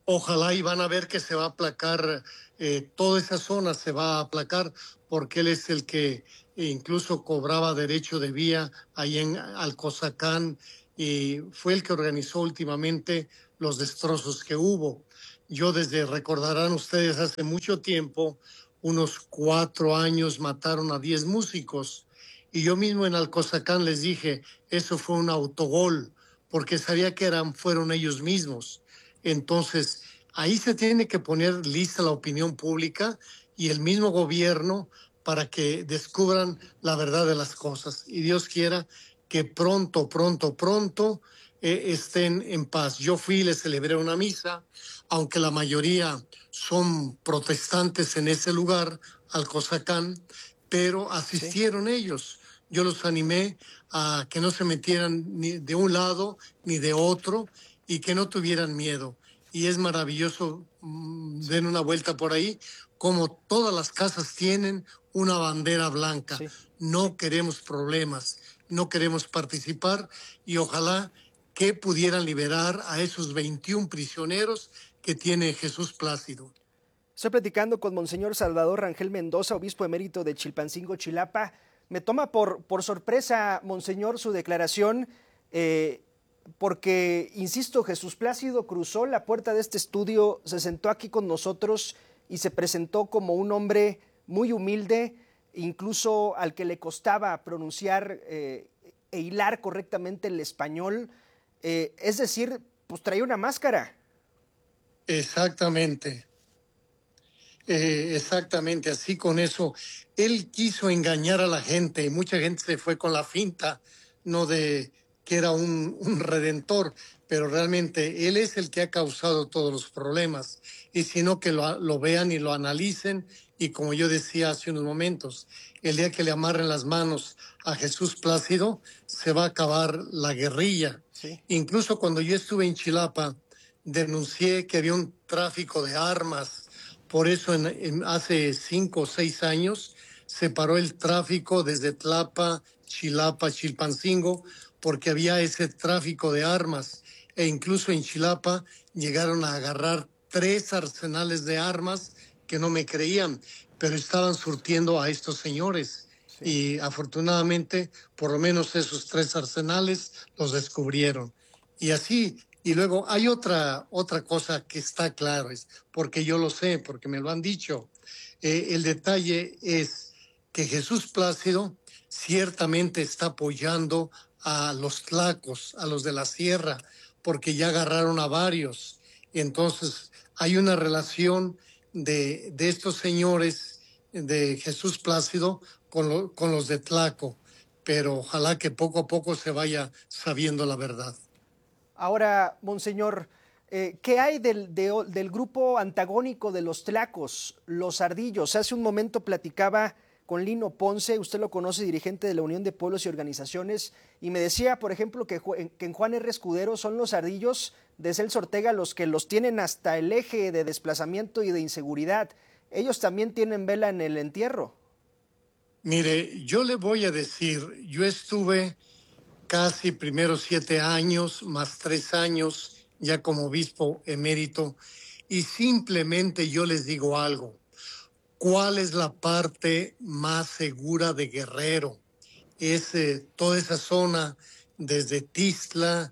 Speaker 17: Ojalá y van a ver que se va a aplacar, toda esa zona se va a aplacar, porque él es el que incluso cobraba derecho de vía ahí en Alcozacán y fue el que organizó últimamente los destrozos que hubo. Recordarán ustedes, hace mucho tiempo, unos 4 años mataron a 10 músicos y yo mismo en Alcozacán les dije, eso fue un autogol, porque sabía que fueron ellos mismos. Entonces, ahí se tiene que poner lista la opinión pública y el mismo gobierno para que descubran la verdad de las cosas. Y Dios quiera que pronto estén en paz. Yo fui y les celebré una misa, aunque la mayoría son protestantes en ese lugar, Alcozacán, pero asistieron ellos. Yo los animé a que no se metieran ni de un lado ni de otro y que no tuvieran miedo. Y es maravilloso, den una vuelta por ahí, como todas las casas tienen una bandera blanca. Sí. No queremos problemas, no queremos participar y ojalá que pudieran liberar a esos 21 prisioneros que tiene Jesús Plácido.
Speaker 2: Estoy platicando con Monseñor Salvador Rangel Mendoza, obispo emérito de Chilpancingo, Chilapa. Me toma por sorpresa, Monseñor, su declaración, porque, insisto, Jesús Plácido cruzó la puerta de este estudio, se sentó aquí con nosotros y se presentó como un hombre muy humilde, incluso al que le costaba pronunciar e hilar correctamente el español. Es decir, pues traía una máscara.
Speaker 17: Exactamente. Exactamente, así con eso. Él quiso engañar a la gente y mucha gente se fue con la finta, no de que era un redentor, pero realmente él es el que ha causado todos los problemas. Y si no, que lo vean y lo analicen. Y como yo decía hace unos momentos, el día que le amarren las manos a Jesús Plácido, se va a acabar la guerrilla. Sí. Incluso cuando yo estuve en Chilapa, denuncié que había un tráfico de armas. Por eso hace 5 o 6 años se paró el tráfico desde Tlapa, Chilapa, Chilpancingo, porque había ese tráfico de armas. E incluso en Chilapa llegaron a agarrar 3 arsenales de armas que no me creían, pero estaban surtiendo a estos señores. Sí. Y afortunadamente, por lo menos esos 3 arsenales los descubrieron. Y así... Y luego hay otra cosa que está claro, es porque yo lo sé, porque me lo han dicho. El detalle es que Jesús Plácido ciertamente está apoyando a los tlacos, a los de la sierra, porque ya agarraron a varios. Entonces hay una relación de estos señores de Jesús Plácido con los de Tlaco, pero ojalá que poco a poco se vaya sabiendo la verdad.
Speaker 2: Ahora, Monseñor, ¿qué hay del grupo antagónico de los tlacos, los ardillos? Hace un momento platicaba con Lino Ponce, usted lo conoce, dirigente de la Unión de Pueblos y Organizaciones, y me decía, por ejemplo, que en Juan R. Escudero son los ardillos de Celso Ortega los que los tienen hasta el eje de desplazamiento y de inseguridad. Ellos también tienen vela en el entierro.
Speaker 17: Mire, yo le voy a decir, yo estuve casi primeros 7 años, más 3 años, ya como obispo emérito, y simplemente yo les digo algo. ¿Cuál es la parte más segura de Guerrero? Es toda esa zona, desde Tixtla,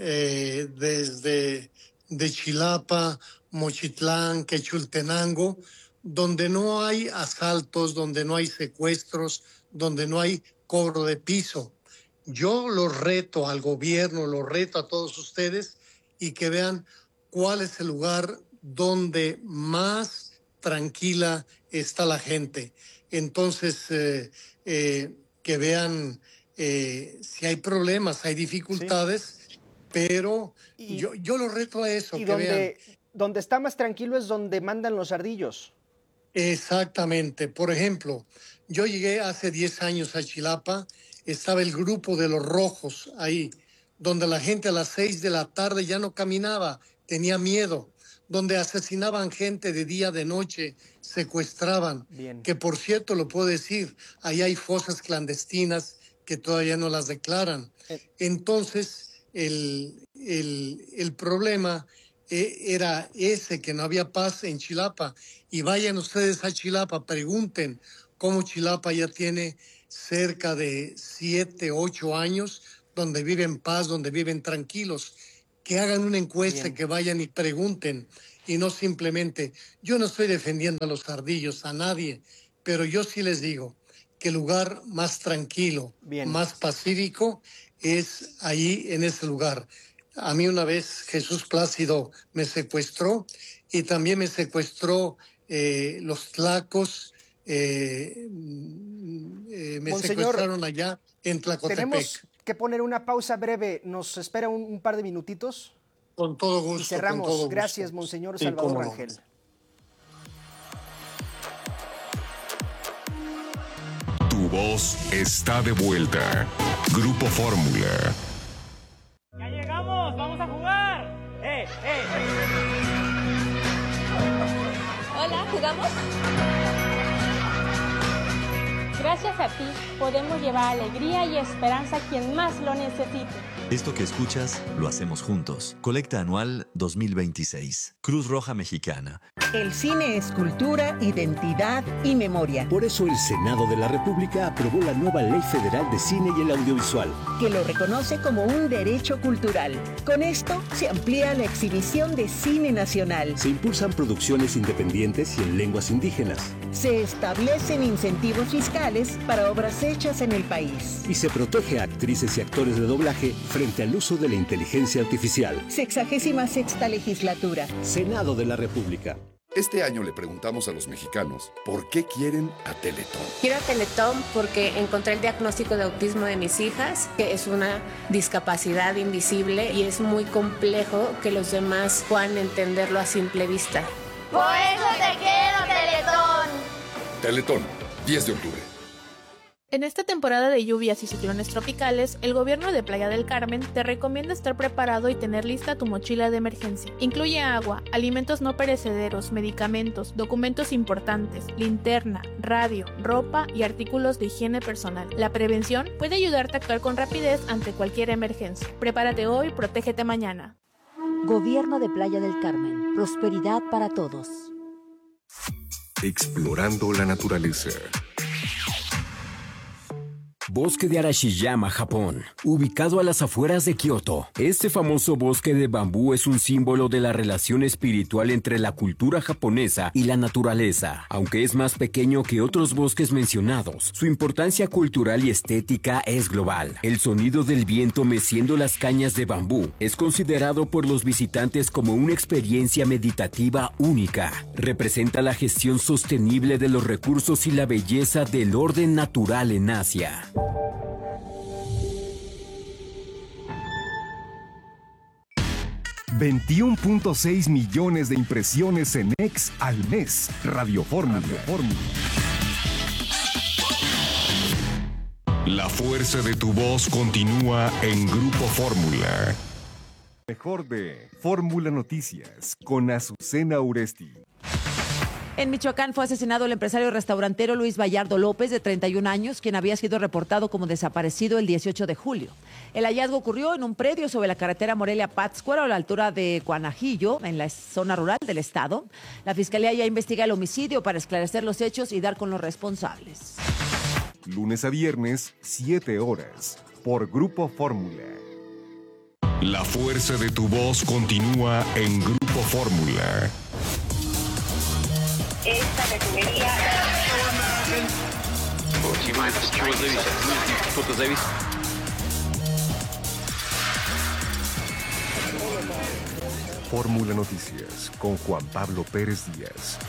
Speaker 17: desde de Chilapa, Mochitlán, Quechultenango, donde no hay asaltos, donde no hay secuestros, donde no hay cobro de piso. Yo los reto al gobierno, los reto a todos ustedes y que vean cuál es el lugar donde más tranquila está la gente. Entonces, que vean si hay problemas, hay dificultades, pero yo los reto a eso.
Speaker 2: Y
Speaker 17: que
Speaker 2: donde está más tranquilo es donde mandan los ardillos.
Speaker 17: Exactamente. Por ejemplo, yo llegué hace 10 años a Chilapa, estaba el grupo de los rojos ahí, donde la gente a las 6 de la tarde ya no caminaba, tenía miedo, donde asesinaban gente de día, de noche, secuestraban. Bien. Que por cierto, lo puedo decir, ahí hay fosas clandestinas que todavía no las declaran. Entonces, el problema era ese, que no había paz en Chilapa. Y vayan ustedes a Chilapa, pregunten cómo Chilapa ya tiene cerca de 7, 8 años donde viven paz, donde viven tranquilos. Que hagan una encuesta, bien, que vayan y pregunten, y no simplemente, yo no estoy defendiendo a los ardillos, a nadie, pero yo sí les digo que el lugar más tranquilo, bien, más pacífico es ahí en ese lugar. A mí una vez Jesús Plácido me secuestró y también me secuestró los tlacos, me secuestraron allá en Tlacotepec.
Speaker 2: Tenemos que poner una pausa breve, nos espera un par de minutitos.
Speaker 17: Con todo gusto.
Speaker 2: Y cerramos.
Speaker 17: Con todo gusto.
Speaker 2: Gracias, Monseñor, sí, Salvador Rangel.
Speaker 3: Tu voz está de vuelta. Grupo Fórmula.
Speaker 18: ¡Ya llegamos! ¡Vamos a jugar!
Speaker 19: Hola, ¿jugamos? Gracias a ti podemos llevar alegría y esperanza a quien más lo necesite.
Speaker 20: Esto que escuchas lo hacemos juntos. Colecta anual 2026. Cruz Roja Mexicana.
Speaker 21: El cine es cultura, identidad y memoria.
Speaker 22: Por eso el Senado de la República aprobó la nueva Ley Federal de Cine y el Audiovisual,
Speaker 21: que lo reconoce como un derecho cultural. Con esto se amplía la exhibición de cine nacional.
Speaker 22: Se impulsan producciones independientes y en lenguas indígenas.
Speaker 21: Se establecen incentivos fiscales para obras hechas en el país.
Speaker 22: Y se protege a actrices y actores de doblaje frente al uso de la inteligencia artificial.
Speaker 21: 66ª legislatura.
Speaker 22: Senado de la República.
Speaker 23: Este año le preguntamos a los mexicanos por qué quieren a Teletón.
Speaker 24: Quiero a Teletón porque encontré el diagnóstico de autismo de mis hijas, que es una discapacidad invisible y es muy complejo que los demás puedan entenderlo a simple vista.
Speaker 25: Por eso te quiero, Teletón.
Speaker 23: Teletón, 10 de octubre.
Speaker 26: En esta temporada de lluvias y ciclones tropicales, el gobierno de Playa del Carmen te recomienda estar preparado y tener lista tu mochila de emergencia. Incluye agua, alimentos no perecederos, medicamentos, documentos importantes, linterna, radio, ropa y artículos de higiene personal. La prevención puede ayudarte a actuar con rapidez ante cualquier emergencia. Prepárate hoy, protégete mañana.
Speaker 27: Gobierno de Playa del Carmen. Prosperidad para todos.
Speaker 3: Explorando la naturaleza.
Speaker 8: Bosque de Arashiyama, Japón, ubicado a las afueras de Kioto. Este famoso bosque de bambú es un símbolo de la relación espiritual entre la cultura japonesa y la naturaleza. Aunque es más pequeño que otros bosques mencionados, su importancia cultural y estética es global. El sonido del viento meciendo las cañas de bambú es considerado por los visitantes como una experiencia meditativa única. Representa la gestión sostenible de los recursos y la belleza del orden natural en Asia.
Speaker 28: 21.6 millones de impresiones en X al mes. Radio Fórmula.
Speaker 3: La fuerza de tu voz continúa en Grupo Fórmula.
Speaker 28: Mejor de Fórmula Noticias con Azucena Uresti.
Speaker 29: En Michoacán fue asesinado el empresario restaurantero Luis Vallardo López, de 31 años, quien había sido reportado como desaparecido el 18 de julio. El hallazgo ocurrió en un predio sobre la carretera Morelia-Pátzcuaro, a la altura de Cuanajillo, en la zona rural del estado. La Fiscalía ya investiga el homicidio para esclarecer los hechos y dar con los responsables.
Speaker 28: Lunes a viernes, 7 horas, por Grupo Fórmula.
Speaker 3: La fuerza de tu voz continúa en Grupo Fórmula.
Speaker 25: Esta refinería...
Speaker 28: Fórmula Noticias con Juan Pablo Pérez Díaz.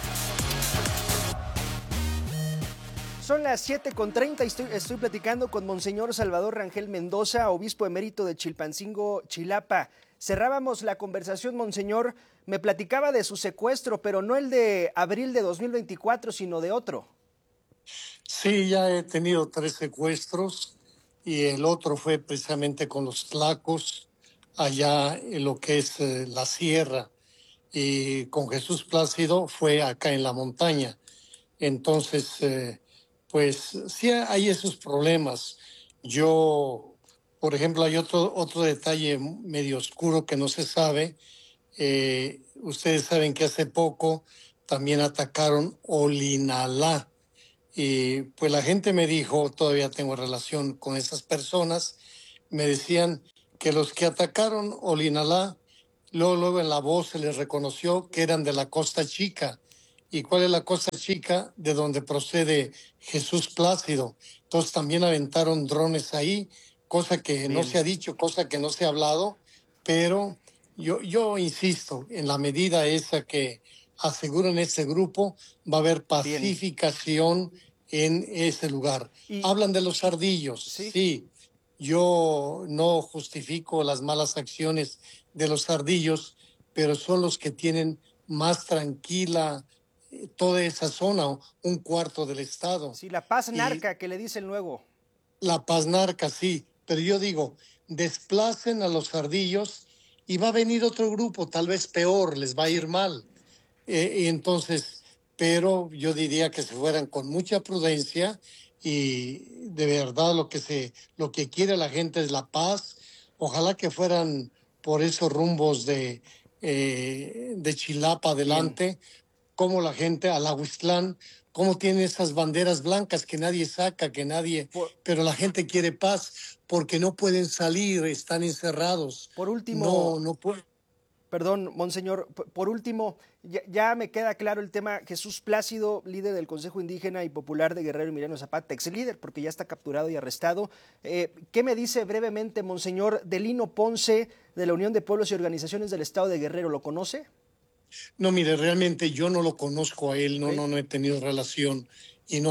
Speaker 2: Son las 7:30 y estoy platicando con Monseñor Salvador Rangel Mendoza, obispo emérito de Chilpancingo, Chilapa. Cerrábamos la conversación, Monseñor. Me platicaba de su secuestro, pero no el de abril de 2024, sino de otro.
Speaker 17: Sí, ya he tenido 3 secuestros y el otro fue precisamente con los tlacos, allá en lo que es la sierra. Y con Jesús Plácido fue acá en la montaña. Entonces, pues sí hay esos problemas. Yo, por ejemplo, hay otro detalle medio oscuro que no se sabe. Ustedes saben que hace poco también atacaron Olinalá. Y pues la gente me dijo, todavía tengo relación con esas personas, me decían que los que atacaron Olinalá, luego en la voz se les reconoció que eran de la Costa Chica. ¿Y cuál es la Costa Chica? De donde procede Jesús Plácido. Entonces también aventaron drones ahí, cosa que no se ha dicho, cosa que no se ha hablado, pero yo insisto, en la medida esa que aseguran ese grupo, va a haber pacificación en ese lugar. Hablan de los ardillos, sí. Yo no justifico las malas acciones de los ardillos, pero son los que tienen más tranquila toda esa zona, un cuarto del estado.
Speaker 2: Sí, la paz narca que le dicen luego.
Speaker 17: La paz narca, sí, pero yo digo, desplacen a los ardillos y va a venir otro grupo, tal vez peor, les va a ir mal. Y entonces, pero yo diría que se fueran con mucha prudencia y de verdad lo que quiere la gente es la paz. Ojalá que fueran por esos rumbos de Chilapa adelante, como la gente, Alahuistlán, cómo tiene esas banderas blancas que nadie saca, pero la gente quiere paz porque no pueden salir, están encerrados.
Speaker 2: Por último,
Speaker 17: no pueden.
Speaker 2: Perdón, monseñor, por último, ya me queda claro el tema. Jesús Plácido, líder del Consejo Indígena y Popular de Guerrero Emiliano Zapata, ex líder, porque ya está capturado y arrestado. ¿Qué me dice brevemente, monseñor, de Lino Ponce, de la Unión de Pueblos y Organizaciones del Estado de Guerrero? ¿Lo conoce?
Speaker 17: No, mire, realmente yo no lo conozco a él, no he tenido relación y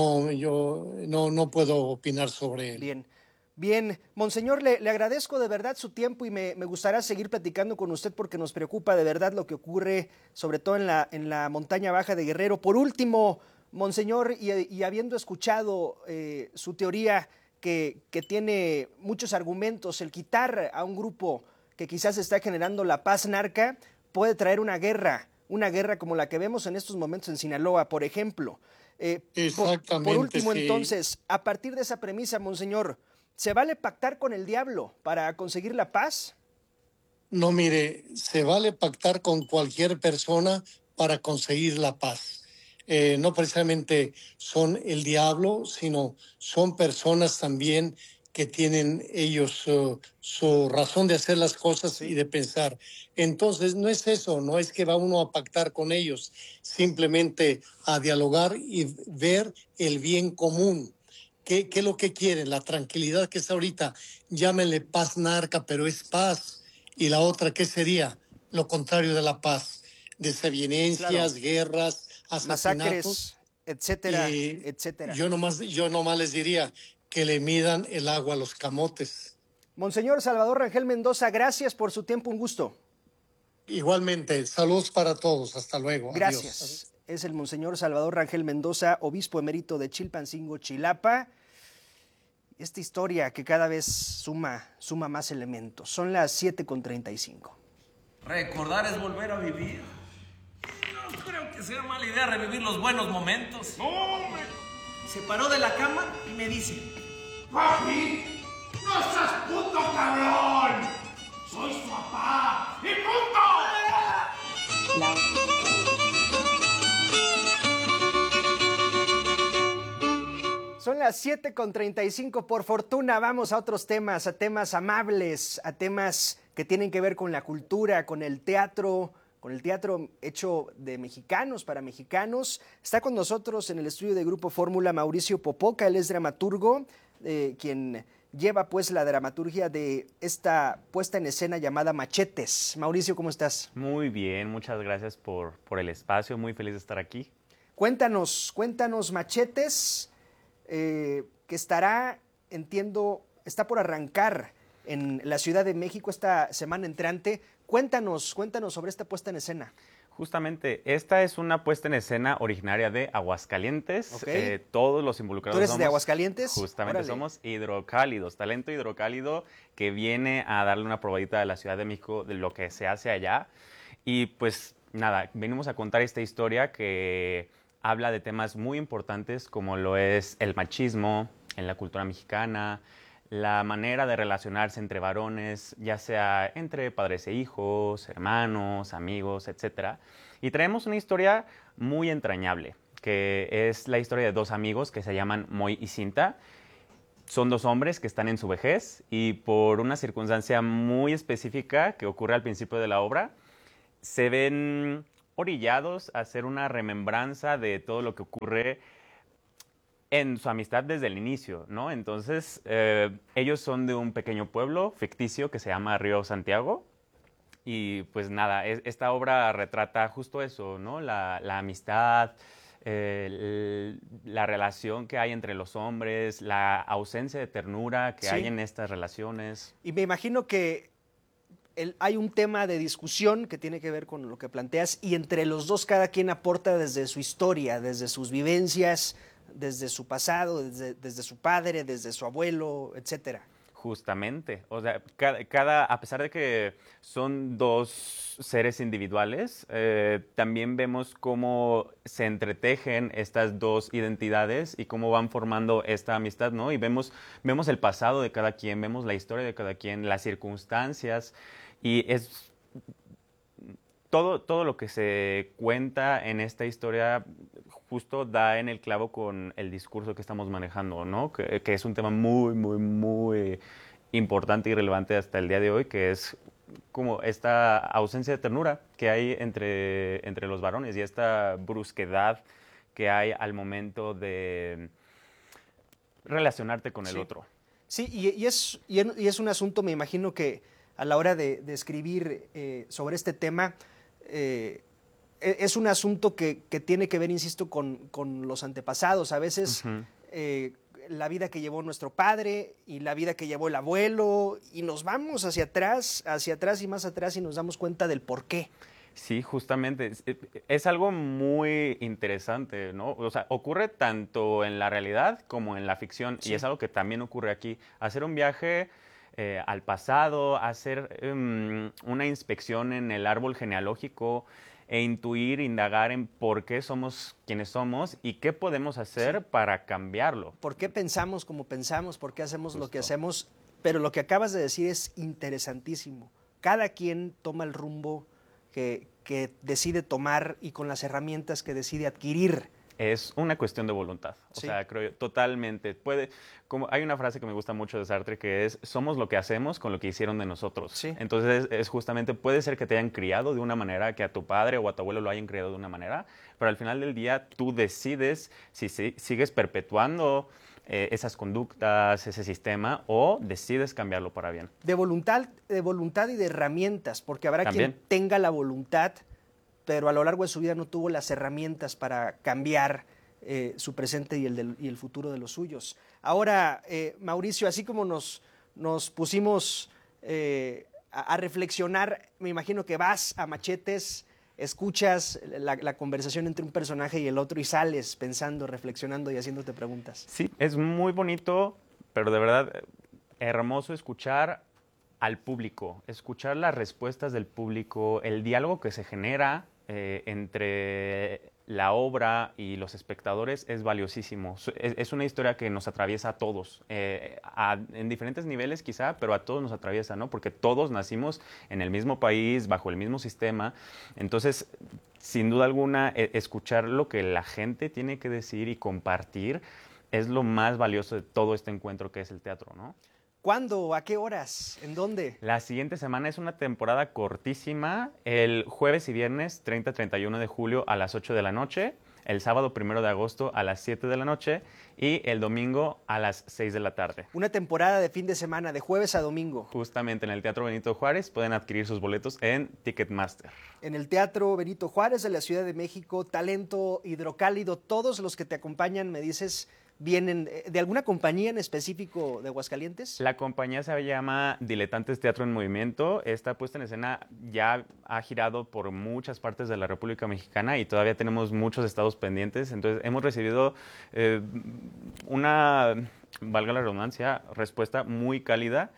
Speaker 17: yo no puedo opinar sobre él.
Speaker 2: Bien, monseñor, le agradezco de verdad su tiempo y me gustaría seguir platicando con usted porque nos preocupa de verdad lo que ocurre, sobre todo en la montaña baja de Guerrero. Por último, monseñor, y habiendo escuchado su teoría que tiene muchos argumentos, el quitar a un grupo que quizás está generando la paz narca puede traer una guerra como la que vemos en estos momentos en Sinaloa, por ejemplo.
Speaker 17: Exactamente.
Speaker 2: Por último,
Speaker 17: sí.
Speaker 2: Entonces, a partir de esa premisa, monseñor, ¿se vale pactar con el diablo para conseguir la paz?
Speaker 17: No, mire, se vale pactar con cualquier persona para conseguir la paz. No precisamente son el diablo, sino son personas también que tienen ellos su razón de hacer las cosas y de pensar. Entonces, no es eso, no es que va uno a pactar con ellos, simplemente a dialogar y ver el bien común. ¿Qué es lo que quieren? La tranquilidad que está ahorita, llámenle paz narca, pero es paz. Y la otra, ¿qué sería? Lo contrario de la paz. Desavenencias, guerras, asesinatos.
Speaker 2: Masacres, etcétera, etcétera.
Speaker 17: Yo nomás les diría que le midan el agua a los camotes.
Speaker 2: Monseñor Salvador Rangel Mendoza, gracias por su tiempo, un gusto.
Speaker 17: Igualmente, saludos para todos, hasta luego.
Speaker 2: Gracias.
Speaker 17: Adiós.
Speaker 2: Es el monseñor Salvador Rangel Mendoza, obispo emérito de Chilpancingo, Chilapa. Esta historia que cada vez suma más elementos. Son las 7:35.
Speaker 1: Recordar es volver a vivir. No creo que sea mala idea revivir los buenos momentos.
Speaker 4: No, hombre.
Speaker 1: Se paró de la cama y me dice:
Speaker 4: ¡Papi! ¡No seas puto cabrón! ¡Soy su papá! ¡Y punto!
Speaker 2: Son las 7:35. Por fortuna vamos a otros temas, a temas amables, a temas que tienen que ver con la cultura, con el teatro hecho de mexicanos para mexicanos. Está con nosotros en el estudio de Grupo Fórmula Mauricio Popoca, él es dramaturgo, quien lleva pues la dramaturgia de esta puesta en escena llamada Machetes. Mauricio, ¿cómo estás?
Speaker 5: Muy bien, muchas gracias por el espacio, muy feliz de estar aquí.
Speaker 2: Cuéntanos Machetes, que estará, entiendo, está por arrancar en la Ciudad de México esta semana entrante. Cuéntanos sobre esta puesta en escena.
Speaker 5: Justamente, esta es una puesta en escena originaria de Aguascalientes.
Speaker 2: Okay.
Speaker 5: Todos los involucrados
Speaker 2: ¿Tú eres
Speaker 5: somos,
Speaker 2: de Aguascalientes?
Speaker 5: Justamente,
Speaker 2: Órale.
Speaker 5: Somos hidrocálidos, talento hidrocálido que viene a darle una probadita a la Ciudad de México de lo que se hace allá. Y pues nada, venimos a contar esta historia que habla de temas muy importantes como lo es el machismo en la cultura mexicana, la manera de relacionarse entre varones, ya sea entre padres e hijos, hermanos, amigos, etc. Y traemos una historia muy entrañable, que es la historia de dos amigos que se llaman Moy y Cinta. Son dos hombres que están en su vejez y por una circunstancia muy específica que ocurre al principio de la obra, se ven orillados a hacer una remembranza de todo lo que ocurre en su amistad desde el inicio, ¿no? Entonces, ellos son de un pequeño pueblo ficticio que se llama Río Santiago. Y pues nada, esta obra retrata justo eso, ¿no? La amistad, la relación que hay entre los hombres, la ausencia de ternura que hay en estas relaciones.
Speaker 2: Y me imagino que hay un tema de discusión que tiene que ver con lo que planteas y entre los dos cada quien aporta desde su historia, desde sus vivencias, desde su pasado, desde su padre, desde su abuelo, etcétera.
Speaker 5: Justamente, o sea, a pesar de que son dos seres individuales, también vemos cómo se entretejen estas dos identidades y cómo van formando esta amistad, ¿no? Y vemos el pasado de cada quien, vemos la historia de cada quien, las circunstancias, y es todo lo que se cuenta en esta historia justo da en el clavo con el discurso que estamos manejando, ¿no? Que es un tema muy, muy, muy importante y relevante hasta el día de hoy, que es como esta ausencia de ternura que hay entre los varones y esta brusquedad que hay al momento de relacionarte con el otro.
Speaker 2: Sí, y es un asunto, me imagino que a la hora de escribir sobre este tema, es un asunto que tiene que ver, insisto, con los antepasados. A veces la vida que llevó nuestro padre y la vida que llevó el abuelo, y nos vamos hacia atrás y más atrás y nos damos cuenta del por qué.
Speaker 5: Sí, justamente. Es algo muy interesante, ¿no? O sea, ocurre tanto en la realidad como en la ficción, y es algo que también ocurre aquí. Hacer un viaje al pasado, hacer una inspección en el árbol genealógico e intuir, indagar en por qué somos quienes somos y qué podemos hacer para cambiarlo.
Speaker 2: ¿Por qué pensamos como pensamos? ¿Por qué hacemos lo que hacemos? Pero lo que acabas de decir es interesantísimo. Cada quien toma el rumbo que decide tomar y con las herramientas que decide adquirir.
Speaker 5: Es una cuestión de voluntad, o sea, creo yo, totalmente. Hay una frase que me gusta mucho de Sartre que es, somos lo que hacemos con lo que hicieron de nosotros.
Speaker 2: Sí.
Speaker 5: Entonces, es justamente, puede ser que te hayan criado de una manera, que a tu padre o a tu abuelo lo hayan criado de una manera, pero al final del día tú decides si sigues perpetuando esas conductas, ese sistema, o decides cambiarlo para bien.
Speaker 2: De voluntad y de herramientas, porque habrá
Speaker 5: También.
Speaker 2: quien tenga la voluntad, pero a lo largo de su vida no tuvo las herramientas para cambiar su presente y el futuro de los suyos. Ahora, Mauricio, así como nos pusimos a reflexionar, me imagino que vas a machetes, escuchas la conversación entre un personaje y el otro y sales pensando, reflexionando y haciéndote preguntas.
Speaker 5: Sí, es muy bonito, pero de verdad hermoso escuchar al público, escuchar las respuestas del público, el diálogo que se genera entre la obra y los espectadores es valiosísimo. Es una historia que nos atraviesa a todos, en diferentes niveles quizá, pero a todos nos atraviesa, ¿no? Porque todos nacimos en el mismo país, bajo el mismo sistema. Entonces, sin duda alguna, escuchar lo que la gente tiene que decir y compartir es lo más valioso de todo este encuentro que es el teatro, ¿no?
Speaker 2: ¿Cuándo? ¿A qué horas? ¿En dónde?
Speaker 5: La siguiente semana es una temporada cortísima, el jueves y viernes 30-31 de julio a las 8 de la noche, el sábado 1 de agosto a las 7 de la noche y el domingo a las 6 de la tarde.
Speaker 2: Una temporada de fin de semana, de jueves a domingo.
Speaker 5: Justamente en el Teatro Benito Juárez pueden adquirir sus boletos en Ticketmaster.
Speaker 2: En el Teatro Benito Juárez de la Ciudad de México, talento hidrocálido, todos los que te acompañan, me dices, ¿vienen de alguna compañía en específico de Aguascalientes?
Speaker 5: La compañía se llama Diletantes Teatro en Movimiento. Esta puesta en escena ya ha girado por muchas partes de la República Mexicana y todavía tenemos muchos estados pendientes. Entonces hemos recibido una, valga la redundancia, respuesta muy cálida.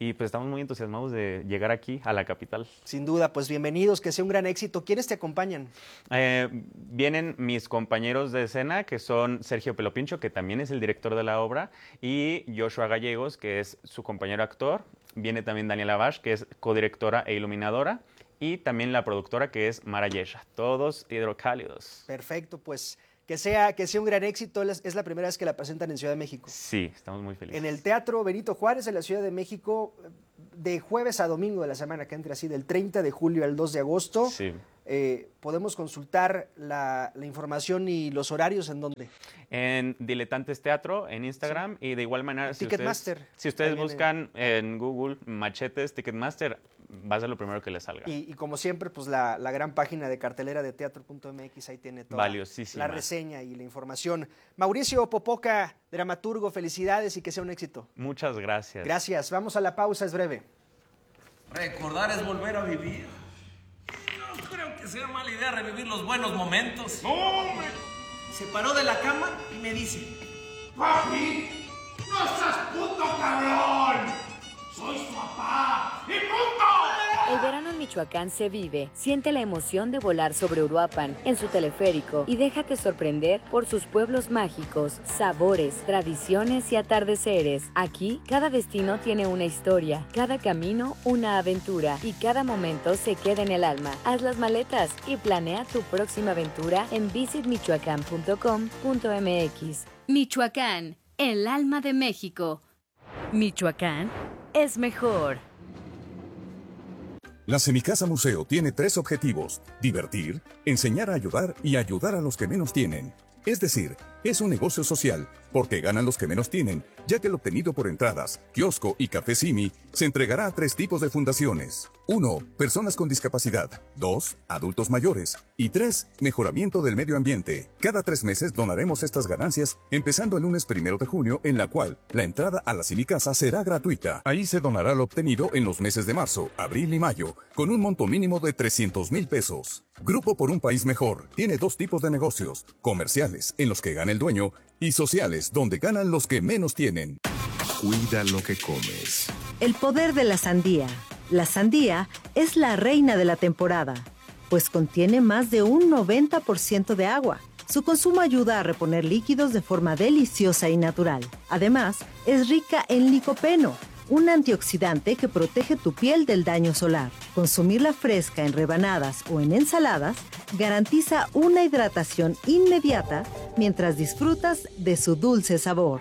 Speaker 5: Y pues estamos muy entusiasmados de llegar aquí, a la capital.
Speaker 2: Sin duda, pues bienvenidos, que sea un gran éxito. ¿Quiénes te acompañan?
Speaker 5: Vienen mis compañeros de escena, que son Sergio Pelopincho, que también es el director de la obra, y Joshua Gallegos, que es su compañero actor. Viene también Daniela Bash, que es codirectora e iluminadora, y también la productora, que es Mara Yesha. Todos hidrocálidos.
Speaker 2: Perfecto, pues que sea un gran éxito. Es la primera vez que la presentan en Ciudad de México.
Speaker 5: Sí, estamos muy felices.
Speaker 2: En el Teatro Benito Juárez, en la Ciudad de México, de jueves a domingo de la semana que entra, así, del 30 de julio al 2 de agosto.
Speaker 5: Sí.
Speaker 2: Podemos consultar la información y los horarios en dónde.
Speaker 5: En Diletantes Teatro, en Instagram, y de igual manera,
Speaker 2: Ticketmaster.
Speaker 5: Si ustedes buscan en Google Machetes Ticketmaster, va a ser lo primero que les salga.
Speaker 2: Y como siempre, pues la gran página de cartelera de teatro.mx, ahí tiene toda la reseña y la información. Mauricio Popoca, dramaturgo, felicidades y que sea un éxito.
Speaker 5: Muchas gracias.
Speaker 2: Gracias. Vamos a la pausa, es breve.
Speaker 1: Recordar es volver a vivir. No creo que sea mala idea revivir los buenos momentos.
Speaker 4: ¡No, hombre!
Speaker 2: Se paró de la cama y me dice:
Speaker 4: ¡Papi! ¡No seas puto cabrón! ¡Soy su papá! ¡Y punto!
Speaker 27: El verano en Michoacán se vive. Siente la emoción de volar sobre Uruapan en su teleférico y déjate sorprender por sus pueblos mágicos, sabores, tradiciones y atardeceres. Aquí, cada destino tiene una historia, cada camino una aventura y cada momento se queda en el alma. Haz las maletas y planea tu próxima aventura en visitmichoacán.com.mx.
Speaker 6: Michoacán, el alma de México. Michoacán es mejor.
Speaker 28: La Semicasa Museo tiene 3 objetivos: divertir, enseñar a ayudar y ayudar a los que menos tienen. Es decir, es un negocio social, porque ganan los que menos tienen, ya que el obtenido por entradas, kiosco y café Simi se entregará a 3 tipos de fundaciones. 1. Personas con discapacidad. 2. Adultos mayores. Y 3. Mejoramiento del medio ambiente. Cada 3 meses donaremos estas ganancias, empezando el lunes 1 de junio, en la cual la entrada a la Semicasa será gratuita. Ahí se donará lo obtenido en los meses de marzo, abril y mayo, con un monto mínimo de 300,000 pesos. Grupo por un País Mejor tiene 2 tipos de negocios: comerciales, en los que gana el dueño, y sociales, donde ganan los que menos tienen. Cuida lo que comes.
Speaker 10: El poder de la sandía. La sandía es la reina de la temporada, pues contiene más de un 90% de agua. Su consumo ayuda a reponer líquidos de forma deliciosa y natural. Además, es rica en licopeno, un antioxidante que protege tu piel del daño solar. Consumirla fresca en rebanadas o en ensaladas garantiza una hidratación inmediata mientras disfrutas de su dulce sabor.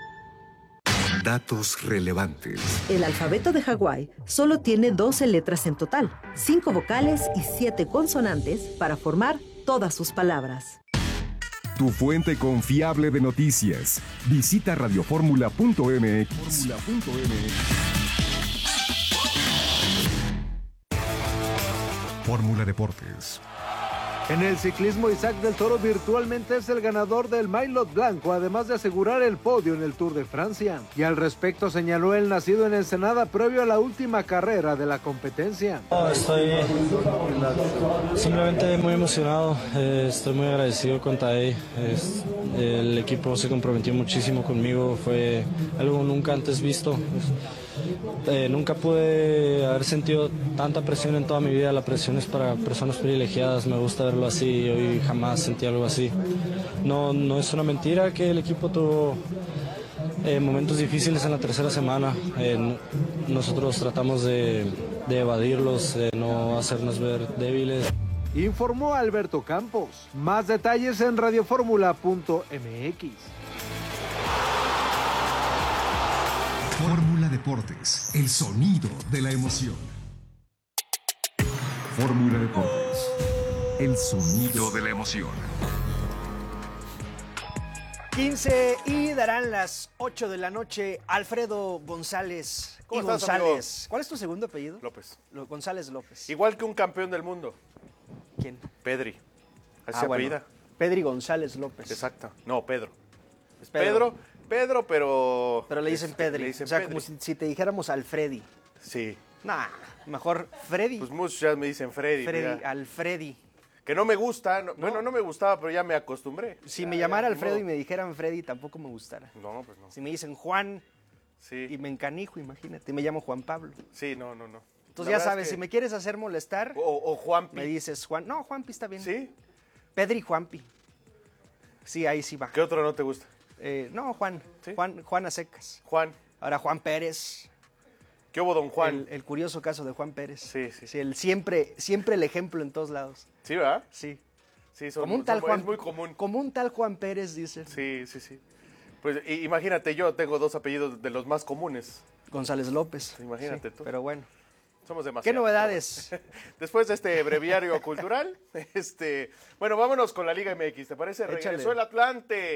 Speaker 28: Datos relevantes.
Speaker 10: El alfabeto de Hawái solo tiene 12 letras en total, 5 vocales y 7 consonantes para formar todas sus palabras.
Speaker 28: Tu fuente confiable de noticias. Visita radioformula.mx. Fórmula Deportes.
Speaker 7: En el ciclismo, Isaac del Toro virtualmente es el ganador del Maillot Blanco, además de asegurar el podio en el Tour de Francia. Y al respecto señaló el nacido en Ensenada previo a la última carrera de la competencia.
Speaker 9: Estoy simplemente muy emocionado, estoy muy agradecido con Tadej. El equipo se comprometió muchísimo conmigo, fue algo nunca antes visto. Nunca pude haber sentido tanta presión en toda mi vida. La presión es para personas privilegiadas, me gusta verlo así. Hoy jamás sentí algo así. No es una mentira que el equipo tuvo momentos difíciles en la tercera semana. Nosotros tratamos de evadirlos, de no hacernos ver débiles.
Speaker 7: Informó Alberto Campos. Más detalles en radioformula.mx.
Speaker 28: Fórmula Deportes, el sonido de la emoción. Fórmula Deportes, el sonido de la emoción.
Speaker 2: 15 y darán las 8 de la noche. Alfredo González.
Speaker 11: ¿Cómo estás,
Speaker 2: González.
Speaker 11: amigo?
Speaker 2: ¿Cuál es tu segundo apellido?
Speaker 11: López.
Speaker 2: González López.
Speaker 11: Igual que un campeón del mundo.
Speaker 2: ¿Quién?
Speaker 11: Pedri. Así se apellida.
Speaker 2: Pedri González López.
Speaker 11: Exacto. No, Pedro. Es
Speaker 2: Pedro.
Speaker 11: Pedro, pero...
Speaker 2: Pero le dicen Pedri.
Speaker 11: Le dicen
Speaker 2: o sea,
Speaker 11: Pedri.
Speaker 2: como si te dijéramos Alfredi.
Speaker 11: Sí.
Speaker 2: Nah, mejor Freddy.
Speaker 11: Pues muchos ya me dicen Freddy.
Speaker 2: Freddy, Alfredi.
Speaker 11: Que no me gusta. Bueno, no me gustaba, pero ya me acostumbré.
Speaker 2: Si me llamara Alfredo y me dijeran Freddy, tampoco me gustara.
Speaker 11: No, pues no.
Speaker 2: Si me dicen Juan,
Speaker 11: Sí.
Speaker 2: Y me encanijo, imagínate, me llamo Juan Pablo.
Speaker 11: Sí, no.
Speaker 2: Entonces ya sabes, si me quieres hacer molestar,
Speaker 11: o Juanpi.
Speaker 2: me dices Juan. No, Juanpi está bien.
Speaker 11: ¿Sí?
Speaker 2: Pedri Juanpi. Sí, ahí sí va.
Speaker 11: ¿Qué otro no te gusta?
Speaker 2: No, Juan.
Speaker 11: ¿Sí?
Speaker 2: Juan a secas.
Speaker 11: Juan.
Speaker 2: Ahora Juan Pérez.
Speaker 11: ¿Qué hubo, don Juan?
Speaker 2: El curioso caso de Juan Pérez.
Speaker 11: Sí.
Speaker 2: Sí, siempre el ejemplo en todos lados.
Speaker 11: ¿Sí, verdad?
Speaker 2: Sí.
Speaker 11: Sí,
Speaker 2: Como un tal Juan,
Speaker 11: es muy común.
Speaker 2: Como un tal Juan Pérez, dicen.
Speaker 11: Sí. Pues imagínate, yo tengo 2 apellidos de los más comunes.
Speaker 2: González López.
Speaker 11: Imagínate tú.
Speaker 2: Pero bueno.
Speaker 11: Somos demasiados.
Speaker 2: ¿Qué novedades?
Speaker 11: Después de este breviario cultural, bueno, vámonos con la Liga MX, ¿te parece?
Speaker 2: Échale.
Speaker 11: Regresó el Atlante.